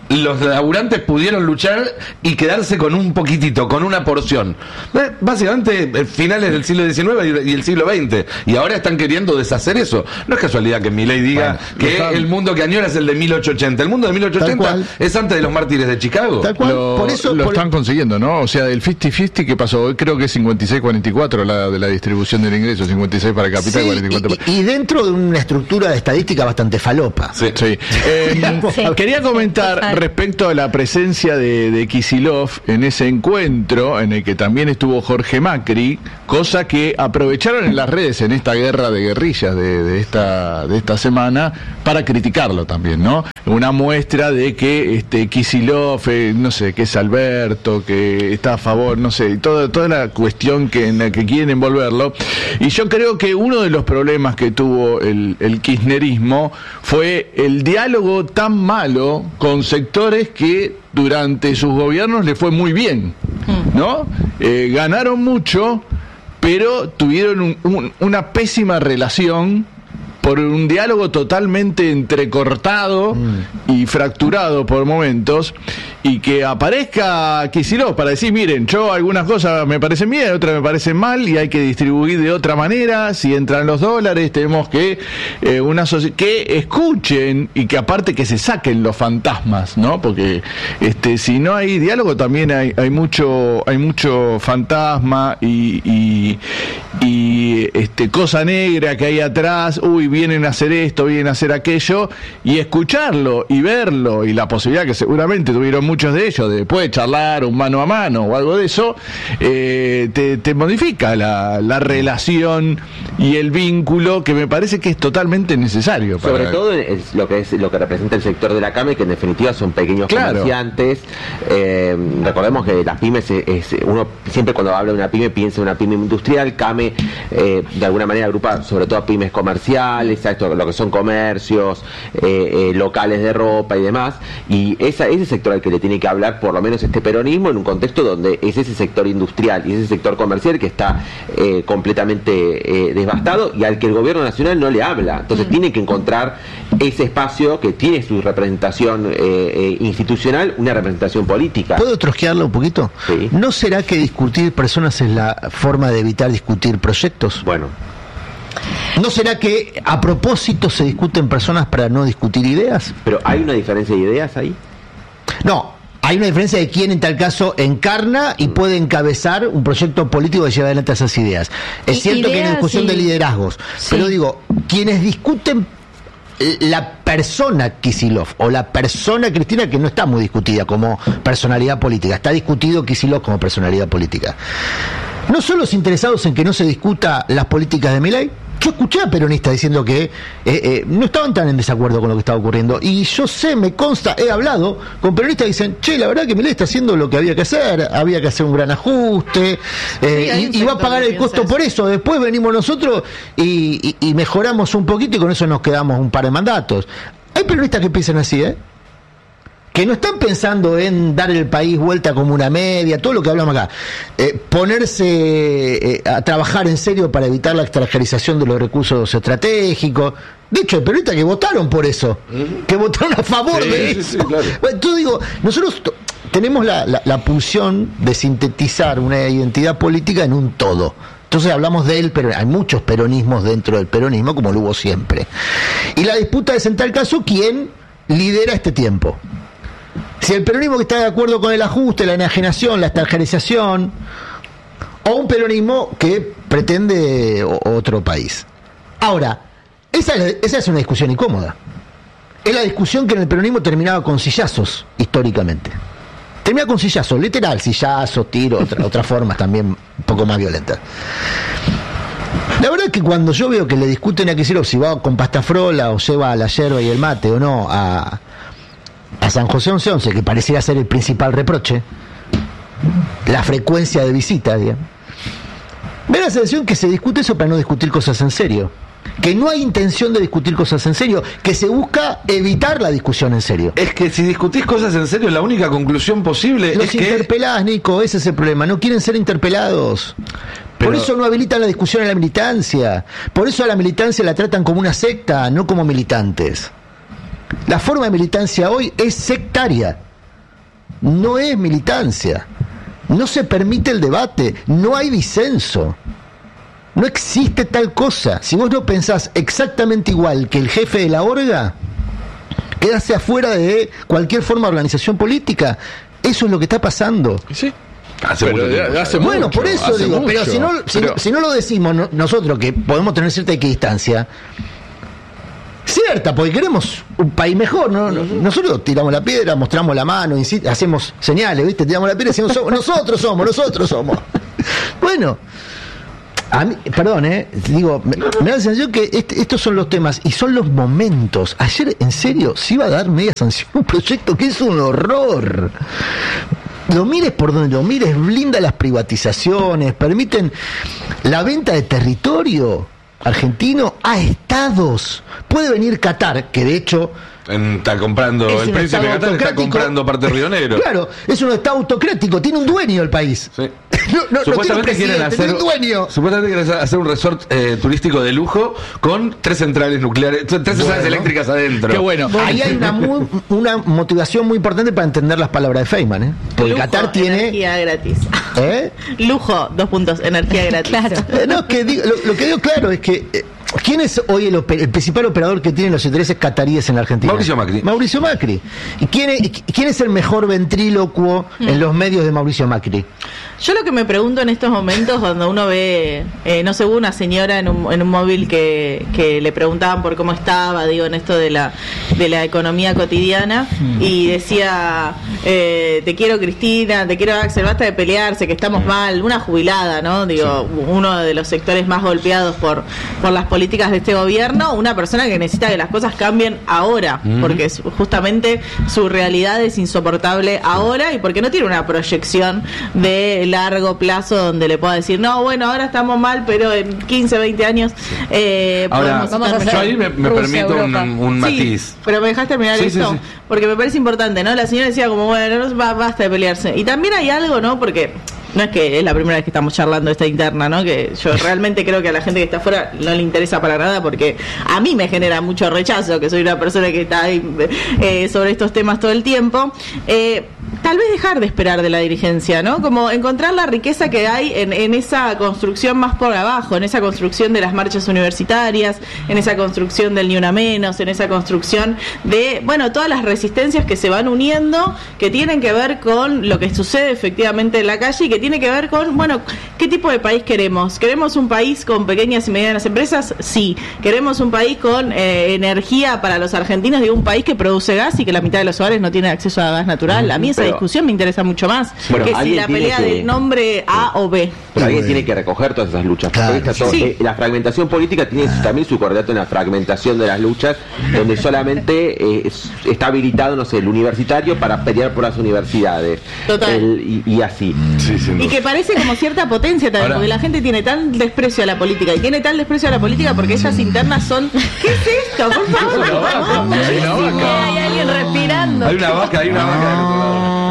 los laburantes pudieron luchar y quedarse con un poquitito, con una porción. Eh, Básicamente, eh, finales del siglo diecinueve y, y el siglo veinte. Y ahora están queriendo deshacer eso. No es casualidad que Milei diga Bueno, que están... el mundo que añora es el de mil ochocientos ochenta. El mundo de mil ochocientos ochenta es antes de los mártires de Chicago. Tal cual. Lo, Por eso, lo por- están consiguiendo, ¿no? O sea, el cincuenta cincuenta, ¿qué pasó? Hoy creo que es cincuenta y seis cuarenta y cuatro la de la distribución del ingreso, cincuenta y seis para capital, Sí, cuarenta y cuatro para... y, y dentro de una estructura de estadística bastante falopa. Sí. Sí. Eh, Sí. Quería comentar Total. respecto a la presencia de, de Kicillof en ese encuentro en el que también estuvo Jorge Macri, cosa que aprovecharon en las redes en esta guerra de guerrillas de, de esta de esta semana para criticarlo también, ¿no? Una muestra de que este Kicillof, eh, no sé, que es Alberto, que está a favor, no sé, toda toda la cuestión que en la que quieren envolverlo. Y yo creo que uno de los problemas que tuvo el, el kirchnerismo fue el diálogo tan malo con sectores que durante sus gobiernos le fue muy bien, ¿no? Eh, ganaron mucho, pero tuvieron un- un- una pésima relación por un diálogo totalmente entrecortado y fracturado por momentos, y que aparezca Kicillof para decir, miren, yo algunas cosas me parecen bien, otras me parecen mal, y hay que distribuir de otra manera, si entran los dólares, tenemos que eh, una soci- que escuchen, y que aparte que se saquen los fantasmas, ¿no? Porque este si no hay diálogo también hay, hay mucho hay mucho fantasma y, y, y este cosa negra que hay atrás, uy, vienen a hacer esto, vienen a hacer aquello, y escucharlo y verlo, y la posibilidad que seguramente tuvieron muchos de ellos de después charlar un mano a mano o algo de eso, eh, te, te modifica la, la relación y el vínculo, que me parece que es totalmente necesario para... Sobre todo es lo que es lo que representa el sector de la CAME, que en definitiva son pequeños Claro. comerciantes. Eh, recordemos que las pymes es, es- uno siempre cuando habla de una pyme piensa en una pyme industrial. CAME eh, de alguna manera agrupa sobre todo a pymes comerciales, a esto, lo que son comercios, eh, eh, locales de ropa y demás. Y esa, ese sector al que le tiene que hablar por lo menos este peronismo, en un contexto donde es ese sector industrial y ese sector comercial que está eh, completamente eh, devastado, y al que el gobierno nacional no le habla. Entonces tiene que encontrar ese espacio que tiene su representación eh, eh, institucional, una representación política. ¿Puedo trosquearlo un poquito? Sí. ¿No será que discutir personas es la forma de evitar discutir proyectos? Bueno, ¿No será que a propósito se discuten personas para no discutir ideas? pero ¿hay una diferencia de ideas ahí? No, hay una diferencia de quién en tal caso encarna y puede encabezar un proyecto político que lleva adelante esas ideas. Es I- cierto que hay una ideas discusión y- de liderazgos, Sí. pero digo, quienes discuten eh, la persona Kicillof o la persona Cristina, que no está muy discutida como personalidad política, está discutido Kicillof como personalidad política. ¿No son los interesados en que no se discuta las políticas de Milei? Yo escuché a peronistas diciendo que eh, eh, no estaban tan en desacuerdo con lo que estaba ocurriendo. Y yo sé, me consta, he hablado con peronistas que dicen, che, la verdad que Milei está haciendo lo que había que hacer, había que hacer un gran ajuste, eh, hay un y, y va a sector pagar que el piensa costo eso. por eso. Después venimos nosotros y, y- y mejoramos un poquito y con eso nos quedamos un par de mandatos. Hay peronistas que piensan así, ¿eh? Que no están pensando en dar el país vuelta como una media, todo lo que hablamos acá, eh, ponerse eh, a trabajar en serio para evitar la extranjerización de los recursos estratégicos. De hecho, hay peronistas que votaron por eso, que votaron a favor Sí, de sí, eso. sí, claro. Bueno, entonces digo, nosotros to- tenemos la, la, la pulsión de sintetizar una identidad política en un todo. Entonces hablamos de él, pero hay muchos peronismos dentro del peronismo, como lo hubo siempre. Y la disputa es en tal caso quién lidera este tiempo. Si el peronismo que está de acuerdo con el ajuste, la enajenación, la extranjerización, o un peronismo que pretende o- otro país. Ahora, esa es, esa es una discusión incómoda. Es la discusión que en el peronismo terminaba con sillazos, históricamente. Termina con sillazos, literal, sillazos, tiros, otra, otras formas también un poco más violentas. La verdad es que cuando yo veo que le discuten a Kicillof si va con pasta frola o lleva la yerba y el mate o no a, a San José once once, que pareciera ser el principal reproche, la frecuencia de visita, digamos, me da la sensación que se discute eso para no discutir cosas en serio. Que no hay intención de discutir cosas en serio, que se busca evitar la discusión en serio. Es que si discutís cosas en serio, la única conclusión posible Los es que... interpelás, Nico, ese es el problema. No quieren ser interpelados. Pero- Por eso no habilitan la discusión en la militancia. Por eso a la militancia la tratan como una secta, no como militantes. La forma de militancia hoy es sectaria, no es militancia, no se permite el debate, no hay disenso, no existe tal cosa. Si vos no pensás exactamente igual que el jefe de la orga, quedarse afuera de cualquier forma de organización política. Eso es lo que está pasando. Sí. Hace Pero mucho de- tiempo. hace Bueno, mucho, por eso hace digo, mucho. pero si no, si, Pero- si no lo decimos no- nosotros, que podemos tener cierta equidistancia, cierta, porque queremos un país mejor, ¿no? Nosotros tiramos la piedra, mostramos la mano, insi- hacemos señales, ¿viste? Tiramos la piedra y decimos, "Somos- nosotros somos, nosotros somos. Bueno, a mí, perdón, ¿eh? Digo, me, me da la sensación que este- estos son los temas y son los momentos. Ayer, en serio, se iba a dar media sanción un proyecto que es un horror. Lo mires por donde lo mires, blinda las privatizaciones, permiten la venta de territorio argentino a estados. Puede venir Qatar, que de hecho En- está comprando, es el un príncipe estado de Qatar está autocrático. comprando parte de Río Negro. Claro, es un estado autocrático, tiene un dueño el país. Sí. No, no, no tiene un Supuestamente quieren presidente, hacer, tiene un dueño. supuestamente quieren hacer un resort eh, turístico de lujo con tres centrales nucleares, tres centrales Bueno. eléctricas adentro. Qué bueno. Ahí hay una, muy- una motivación muy importante para entender las palabras de Feynman, ¿eh? Porque Lujo, Qatar tiene... energía gratis. ¿Eh? Lujo, dos puntos, energía gratis. Claro. Eh, no, que digo- lo, lo que digo claro es que eh, ¿quién es hoy el, oper- el principal operador que tiene los intereses cataríes en la Argentina? Mauricio Macri. Mauricio Macri. ¿Y quién es, quién es el mejor ventrílocuo en los medios de Mauricio Macri? Yo lo que me pregunto en estos momentos, cuando uno ve, eh, no sé, hubo una señora en un, en un móvil que, que le preguntaban por cómo estaba, digo, en esto de la de la economía cotidiana, y decía, eh, te quiero Cristina, te quiero Axel, basta de pelearse, que estamos mal, una jubilada, ¿no? Digo, uno de los sectores más golpeados por, por las políticas de este gobierno, una persona que necesita que las cosas cambien ahora, porque es- justamente su realidad es insoportable ahora y porque no tiene una proyección de largo plazo donde le pueda decir, no, bueno, ahora estamos mal, pero en quince, veinte años eh, Ahora, podemos Vamos a estar hacer yo mejor. ahí me, me Rusia, permito un, Europa. un Sí, matiz. pero me dejas terminar Sí, sí, esto, sí. porque me parece importante, ¿no? La señora decía como, bueno, no, ba- basta de pelearse. Y también hay algo, ¿no? Porque no es que es la primera vez que estamos charlando esta interna, ¿no? Que yo realmente creo que a la gente que está afuera no le interesa para nada, porque a mí me genera mucho rechazo, que soy una persona que está ahí eh, sobre estos temas todo el tiempo. Eh, tal vez dejar de esperar de la dirigencia, ¿no? Como encontrar la riqueza que hay en, en esa construcción más por abajo, en esa construcción de las marchas universitarias, en esa construcción del Ni Una Menos, en esa construcción de, bueno, todas las resistencias que se van uniendo, que tienen que ver con lo que sucede efectivamente en la calle y que tiene que ver con, bueno, ¿qué tipo de país queremos? ¿Queremos un país con pequeñas y medianas empresas? Sí. ¿Queremos un país con eh, energía para los argentinos? Digo, un país que produce gas y que la mitad de los hogares no tiene acceso a gas natural. A mí esa Pero- discusión me interesa mucho más Bueno, que si alguien la tiene pelea que- del nombre A o B. Pero alguien bueno. tiene que recoger todas esas luchas. porque Claro, está todo- sí. eh, la fragmentación política tiene su- también su correlato en la fragmentación de las luchas, donde solamente eh, es- está habilitado, no sé, el universitario para pelear por las universidades. Total. El- y, y así. Sí, sin Y duda. que parece como cierta potencia también, Ahora- porque la gente tiene tan desprecio a la política y tiene tal desprecio a la política porque esas internas son. ¿Qué es esto? Por favor. Una vaca, no. una vaca. Hay alguien respirando. Hay una vaca, hay una vaca del otro lado.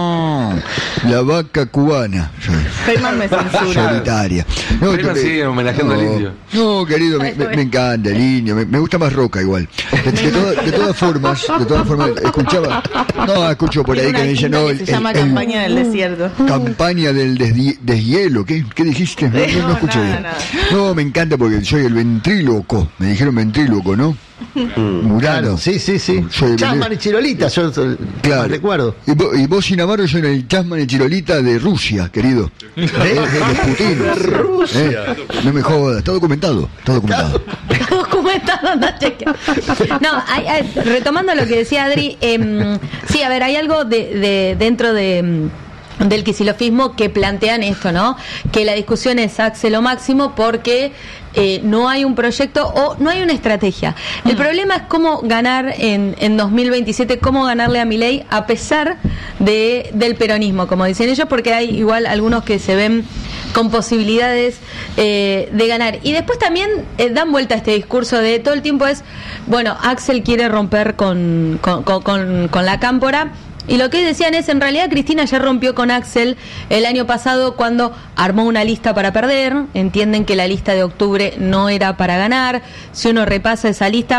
La vaca cubana. Feynman me censura. Solitaria. Feynman que- sigue homenajeando al no, indio. No, querido, me, me- me encanta el indio. Me, me gusta más Roca igual. De, de toda- de todas formas, de todas formas, escuchaba. No, escucho por Tiene ahí que una me dicen, quinta no, que el- se llama el- el- Campaña del Desierto. campaña del desdi- deshielo. ¿Qué, ¿Qué dijiste? No, no, no No, escuché nada, bien. nada. No, me encanta porque soy el ventríloco. Me dijeron ventríloco, ¿no? Murano. Claro, sí, sí, sí. Soy el Chasman y Chirolita, yo eh, Claro. recuerdo. Y vos, y vos, sin Amaro, son el Chasman y Chirolita de Rusia, querido. Eh, de los putinos. Eh, no me jodas, está documentado. Está documentado. Documentado, anda a chequear. No, hay- hay- retomando lo que decía Adri, em, sí, a ver, hay algo de, de dentro de em, del quisilofismo que plantean esto, ¿no? Que la discusión es Axel o Máximo porque eh, no hay un proyecto o no hay una estrategia. El problema es cómo ganar en, en dos mil veintisiete, cómo ganarle a Milei a pesar de del peronismo, como dicen ellos, porque hay igual algunos que se ven con posibilidades eh, de ganar. Y después también eh, dan vuelta a este discurso de todo el tiempo es, bueno, Axel quiere romper con, con, con, con- con la cámpora. Y lo que decían es, en realidad Cristina ya rompió con Axel el año pasado cuando armó una lista para perder. Entienden que la lista de octubre no era para ganar. Si uno repasa esa lista,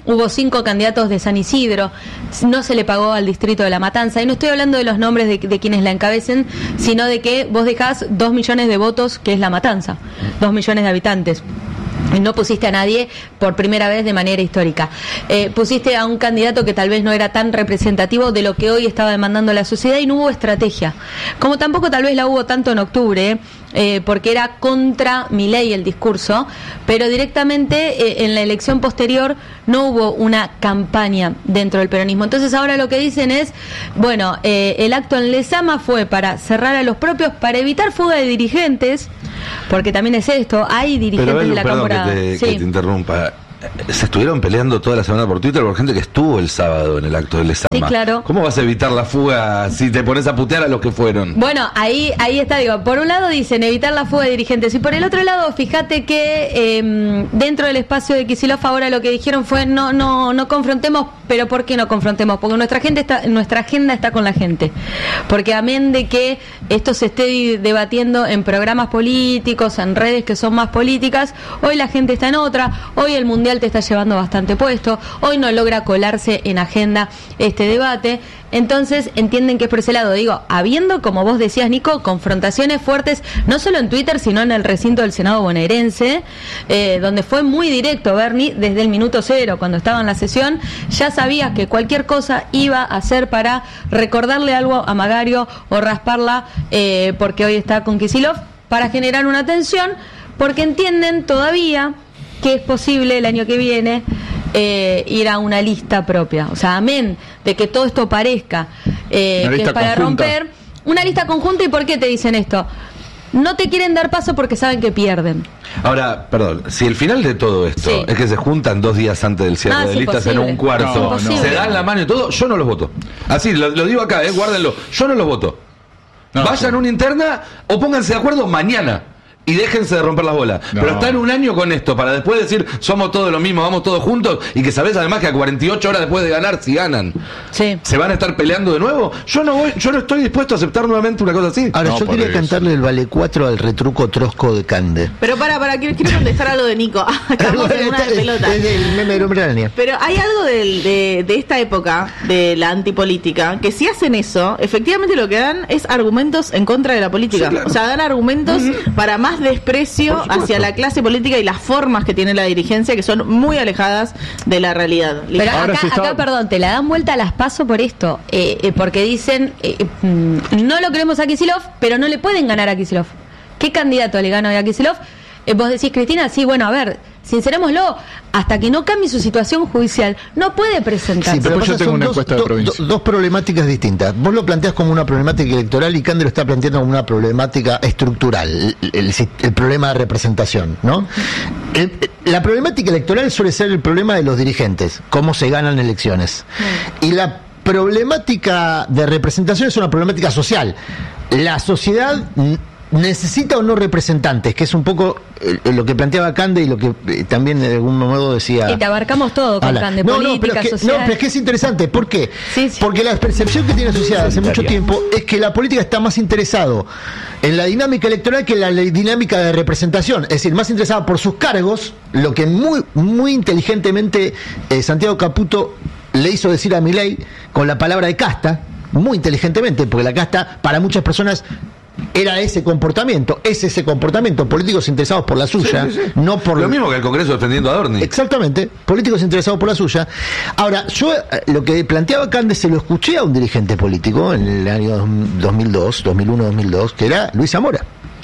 hubo cinco candidatos de San Isidro, no se le pagó al distrito de La Matanza, y no estoy hablando de los nombres de, de quienes la encabecen, sino de que vos dejás dos millones de votos, que es La Matanza, dos millones de habitantes. No pusiste a nadie por primera vez de manera histórica. Eh, pusiste a un candidato que tal vez no era tan representativo de lo que hoy estaba demandando la sociedad y no hubo estrategia. Como tampoco tal vez la hubo tanto en octubre, eh, porque era contra Milei el discurso, pero directamente eh, en la elección posterior no hubo una campaña dentro del peronismo. Entonces ahora lo que dicen es, bueno, eh, el acto en Lezama fue para cerrar a los propios, para evitar fuga de dirigentes, porque también es esto, hay dirigentes Pero, Belu, de la perdón Cámara. que te, Sí. que te interrumpa. Se estuvieron peleando toda la semana por Twitter por gente que estuvo el sábado en el acto de Lezama. Sí, claro. ¿Cómo vas a evitar la fuga si te pones a putear a los que fueron? Bueno, ahí ahí está, digo, por un lado dicen evitar la fuga de dirigentes y por el otro lado, fíjate que eh, dentro del espacio de Kicillof ahora lo que dijeron fue no no no confrontemos, pero ¿por qué no confrontemos? Porque nuestra gente está nuestra agenda está con la gente. Porque amén de que esto se esté debatiendo en programas políticos, en redes que son más políticas, hoy la gente está en otra, hoy el Mundial te está llevando bastante puesto, hoy no logra colarse en agenda este debate, entonces entienden que es por ese lado, digo, habiendo, como vos decías, Nico, confrontaciones fuertes, no solo en Twitter, sino en el recinto del Senado bonaerense, eh, donde fue muy directo Bernie, desde el minuto cero, cuando estaba en la sesión, ya sabías que cualquier cosa iba a ser para recordarle algo a Magario o rasparla, eh, porque hoy está con Kicillof, para generar una tensión, porque entienden todavía que es posible el año que viene eh, ir a una lista propia. O sea, amén de que todo esto parezca eh, que es para conjunta. romper una lista conjunta. ¿Y por qué te dicen esto? No te quieren dar paso porque saben que pierden. Ahora, perdón, si el final de todo esto Sí. es que se juntan dos días antes del cierre Ah, de es listas en imposible. un cuarto, Es imposible. se dan la mano y todo, yo no los voto. Así, lo, lo digo acá, eh, guárdenlo, yo no los voto. No, Vayan sí. a una interna o pónganse de acuerdo mañana. Y déjense de romper las bolas. No. Pero están un año con esto para después decir somos todos lo mismo, vamos todos juntos. Y que sabés además que a cuarenta y ocho horas después de ganar, si ganan, Sí. ¿se van a estar peleando de nuevo? Yo no voy, yo no estoy dispuesto a aceptar nuevamente una cosa así. Ahora, No, yo por quería eso. cantarle el Vale cuatro al retruco trosco de Cande. Pero para, para, quiero, quiero contestar algo de Nico. Estamos en una de pelota. Es el meme del hombre araña. Pero hay algo del- de, de esta época, de la antipolítica, que si hacen eso, efectivamente lo que dan es argumentos en contra de la política. Sí, claro. O sea, dan argumentos para más desprecio Por supuesto. hacia la clase política y las formas que tiene la dirigencia, que son muy alejadas de la realidad. Pero Ahora acá, se está- acá, perdón, te la dan vuelta a las paso por esto, eh, eh, porque dicen, eh, mm, no lo queremos a Kicillof, pero no le pueden ganar a Kicillof. ¿Qué candidato le gana hoy a Kicillof? Eh, vos decís, Cristina, sí, bueno, a ver, sincerémoslo, hasta que no cambie su situación judicial, no puede presentarse. Sí, pero Después yo pasa, tengo son una dos, encuesta de do- provincia. do- dos problemáticas distintas. Vos lo planteás como una problemática electoral y Cande lo está planteando como una problemática estructural, el, el- el problema de representación, ¿no? El- la problemática electoral suele ser el problema de los dirigentes, cómo se ganan elecciones. Y la problemática de representación es una problemática social. La sociedad n- necesita o no representantes, que es un poco eh, lo que planteaba Cande y lo que eh, también de algún modo decía. Y te abarcamos todo con Ala. Cande, no, política, no, pero es que, social. no, pero es que es interesante. ¿Por qué? Sí, sí. Porque la percepción que tiene la sociedad hace mucho tiempo es que la política está más interesado en la dinámica electoral que en la le- dinámica de representación. Es decir, más interesada por sus cargos, lo que muy, muy inteligentemente eh, Santiago Caputo le hizo decir a Milei con la palabra de casta, muy inteligentemente, porque la casta para muchas personas era ese comportamiento, es ese comportamiento, políticos interesados por la suya, Sí, sí, sí. no por Lo mismo que el Congreso defendiendo a Adorni. Exactamente, políticos interesados por la suya. Ahora, yo eh, lo que planteaba Cande se lo escuché a un dirigente político en el año dos mil dos, dos mil uno, dos mil dos, que era Luis Zamora.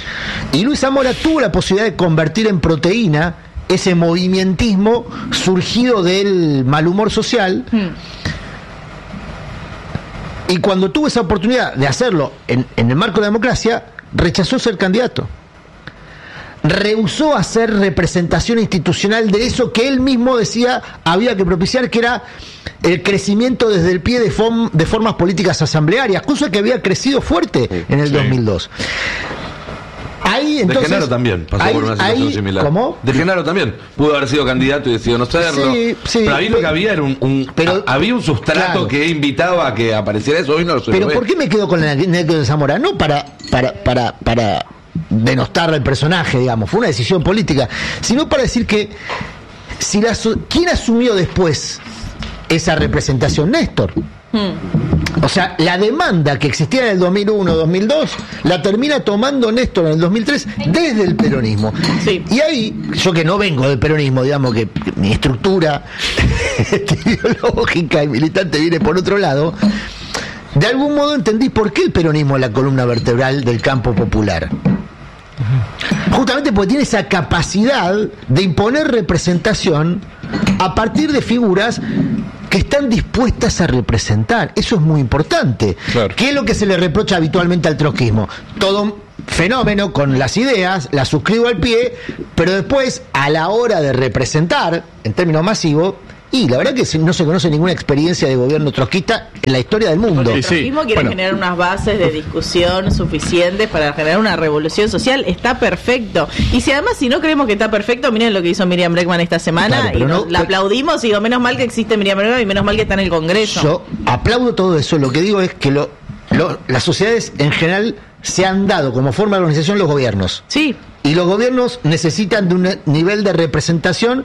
Y Luis Zamora tuvo la posibilidad de convertir en proteína ese movimentismo surgido del mal humor social. Y cuando tuvo esa oportunidad de hacerlo en, en el marco de la democracia, rechazó ser candidato. Rehusó hacer representación institucional de eso que él mismo decía había que propiciar, que era el crecimiento desde el pie de, form, de formas políticas asamblearias, cosa que había crecido fuerte en el Sí. dos mil dos. Ahí, De entonces, Genaro también pasó ahí- por una situación ahí- similar. ¿Cómo? De Genaro también pudo haber sido candidato y decidió no serlo. Sí, sí, pero ahí lo pero- que había era un, un- pero- a- había un sustrato claro. que invitaba a que apareciera eso. Hoy no lo se lo Pero ve. ¿por qué me quedo con la anécdota de Zamora? No para, para, para, para denostar al personaje, digamos, fue una decisión política, sino para decir que si la, ¿quién asumió después esa representación? Néstor. Hmm. O sea, la demanda que existía en el dos mil uno, dos mil dos, la termina tomando Néstor en el dos mil tres desde el peronismo. Sí. Y ahí, yo que no vengo del peronismo, digamos que mi estructura ideológica y militante viene por otro lado, de algún modo entendí por qué el peronismo es la columna vertebral del campo popular. Justamente porque tiene esa capacidad de imponer representación a partir de figuras que están dispuestas a representar. Eso es muy importante. Claro. ¿Qué es lo que se le reprocha habitualmente al trotskismo? Todo fenómeno con las ideas, las suscribo al pie, pero después, a la hora de representar, en términos masivos, y la verdad que no se conoce ninguna experiencia de gobierno trotskista en la historia del mundo. El trotskismo quiere bueno. generar unas bases de discusión suficientes para generar una revolución social. Está perfecto. Y si además, si no creemos que está perfecto, miren lo que hizo Miriam Bregman esta semana, claro, y no, la aplaudimos y digo, menos mal que existe Miriam Bregman y menos mal que está en el Congreso. Yo aplaudo todo eso. Lo que digo es que lo, lo, las sociedades en general se han dado como forma de organización los gobiernos. Sí. Y los gobiernos necesitan de un nivel de representación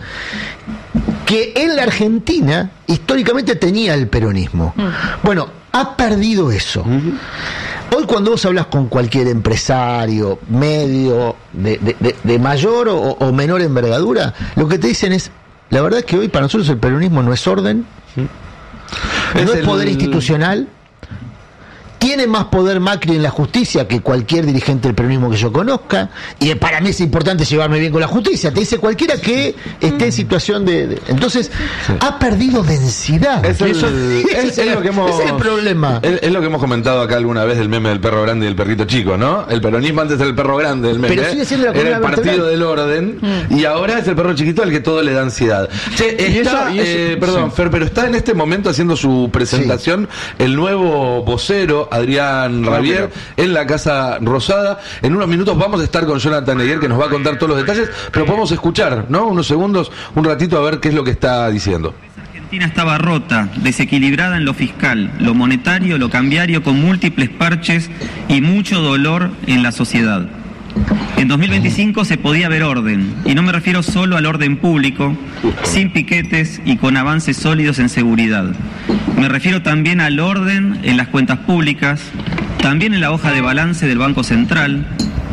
que en la Argentina históricamente tenía el peronismo. Mm. Bueno, ha perdido eso. Mm-hmm. Hoy cuando vos hablas con cualquier empresario, medio, de, de, de, de mayor o, o menor envergadura, lo que te dicen es, la verdad es que hoy para nosotros el peronismo no es orden, mm. no es, es poder el... institucional. Tiene más poder Macri en la justicia que cualquier dirigente del peronismo que yo conozca, y para mí es importante llevarme bien con la justicia. Te dice cualquiera que esté en situación de... de... Entonces, sí. ha perdido densidad. Es, el, eso, es, es, lo que hemos, es el problema. Es, es lo que hemos comentado acá alguna vez del meme del perro grande y del perrito chico, ¿no? El peronismo antes era el perro grande del meme. Pero sigue siendo la era el partido vertebral del orden, mm. y ahora es el perro chiquito al que todo le da ansiedad. Che, está, y eso, y eso, eh, perdón, sí. Fer, pero está en este momento haciendo su presentación sí. el nuevo vocero Adrián Rabier en la Casa Rosada. En unos minutos vamos a estar con Jonathan Eguer, que nos va a contar todos los detalles, pero podemos escuchar, ¿no? Unos segundos, un ratito, a ver qué es lo que está diciendo. Argentina estaba rota, desequilibrada en lo fiscal, lo monetario, lo cambiario, con múltiples parches y mucho dolor en la sociedad. En dos mil veinticinco se podía ver orden, y no me refiero solo al orden público, sin piquetes y con avances sólidos en seguridad. Me refiero también al orden en las cuentas públicas, también en la hoja de balance del Banco Central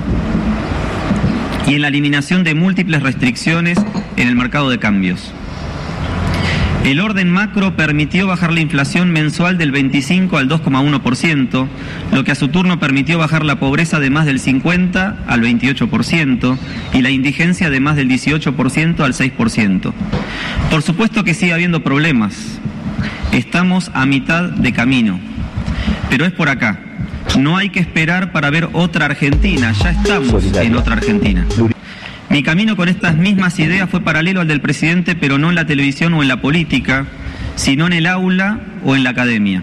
y en la eliminación de múltiples restricciones en el mercado de cambios. El orden macro permitió bajar la inflación mensual del veinticinco al dos coma uno por ciento, lo que a su turno permitió bajar la pobreza de más del cincuenta al veintiocho por ciento y la indigencia de más del dieciocho por ciento al seis por ciento. Por supuesto que sigue habiendo problemas. Estamos a mitad de camino, pero es por acá. No hay que esperar para ver otra Argentina, ya estamos en otra Argentina. Mi camino con estas mismas ideas fue paralelo al del presidente, pero no en la televisión o en la política, sino en el aula o en la academia.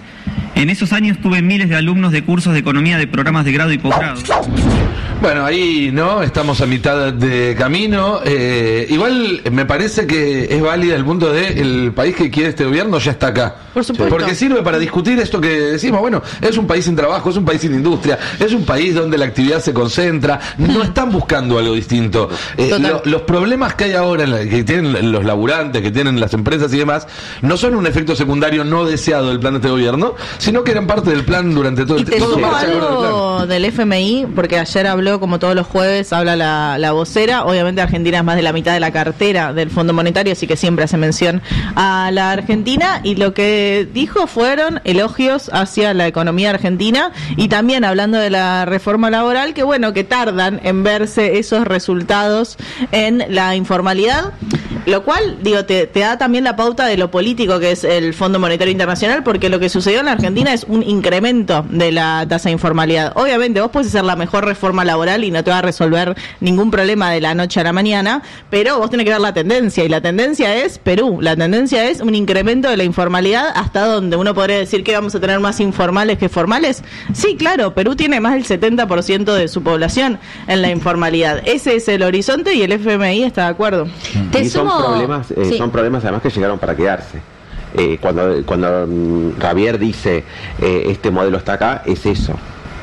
En esos años tuve miles de alumnos de cursos de economía de programas de grado y posgrado. Bueno, ahí no, estamos a mitad de camino. Eh, igual me parece que es válida el punto de el país que quiere este gobierno ya está acá. Por supuesto. Porque sirve para discutir esto que decimos, bueno, es un país sin trabajo, es un país sin industria, es un país donde la actividad se concentra, no están buscando algo distinto. Eh, lo, los problemas que hay ahora, en la, que tienen los laburantes, que tienen las empresas y demás, no son un efecto secundario no deseado del plan de este gobierno, sino que eran parte del plan durante todo el tiempo. ¿Y te sumo algo del F M I? Porque ayer habló, como todos los jueves, habla la, la vocera. Obviamente Argentina es más de la mitad de la cartera del Fondo Monetario, así que siempre hace mención a la Argentina, y lo que dijo fueron elogios hacia la economía argentina, y también hablando de la reforma laboral, que bueno, que tardan en verse esos resultados en la informalidad, lo cual, digo, te, te da también la pauta de lo político que es el Fondo Monetario Internacional, porque lo que sucedió en la Argentina es un incremento de la tasa de informalidad. Obviamente vos podés hacer la mejor reforma laboral y no te va a resolver ningún problema de la noche a la mañana, pero vos tenés que ver la tendencia, y la tendencia es Perú, la tendencia es un incremento de la informalidad, hasta donde uno podría decir que vamos a tener más informales que formales. Sí, claro, Perú tiene más del setenta por ciento de su población en la informalidad. Ese es el horizonte y el F M I está de acuerdo. Te y son problemas, eh, sí. son problemas además que llegaron para quedarse. Eh, cuando cuando um, Javier dice eh, este modelo está acá, es eso.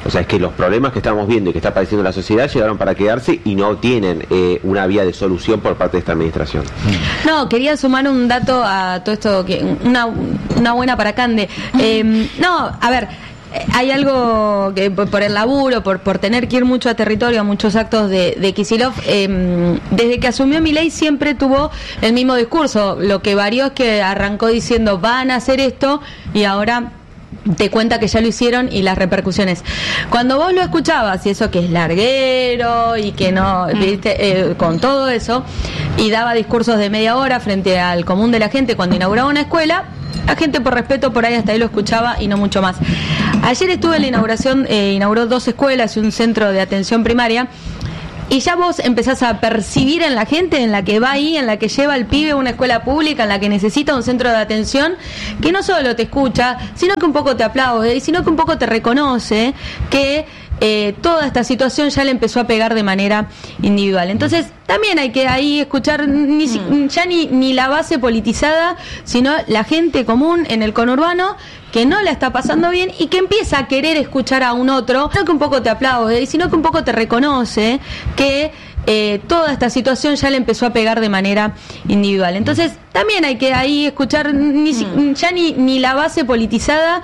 O sea, es que los problemas que estamos viendo y que está padeciendo la sociedad llegaron para quedarse y no tienen eh, una vía de solución por parte de esta administración. No, quería sumar un dato a todo esto, que una, una buena para Cande. Eh, no, a ver, hay algo que por el laburo, por, por tener que ir mucho a territorio, a muchos actos de, de Kicillof, eh, desde que asumió Milei siempre tuvo el mismo discurso. Lo que varió es que arrancó diciendo van a hacer esto y ahora te cuenta que ya lo hicieron y las repercusiones. Cuando vos lo escuchabas, y eso que es larguero y que no, viste, eh, con todo eso, y daba discursos de media hora frente al común de la gente cuando inauguraba una escuela, la gente por respeto por ahí hasta ahí lo escuchaba y no mucho más. Ayer estuve en la inauguración, eh, inauguró dos escuelas y un centro de atención primaria. Y ya vos empezás a percibir en la gente, en la que va ahí, en la que lleva al pibe a una escuela pública, en la que necesita un centro de atención, que no solo te escucha, sino que un poco te aplaude, y sino que un poco te reconoce que eh, toda esta situación ya le empezó a pegar de manera individual. Entonces, también hay que ahí escuchar ni, mm. ya ni, ni la base politizada, sino la gente común en el conurbano que no la está pasando bien y que empieza a querer escuchar a un otro, no que un poco te aplaude, sino que un poco te reconoce que eh, toda esta situación ya le empezó a pegar de manera individual. Entonces, también hay que ahí escuchar ni, mm. ya ni, ni la base politizada,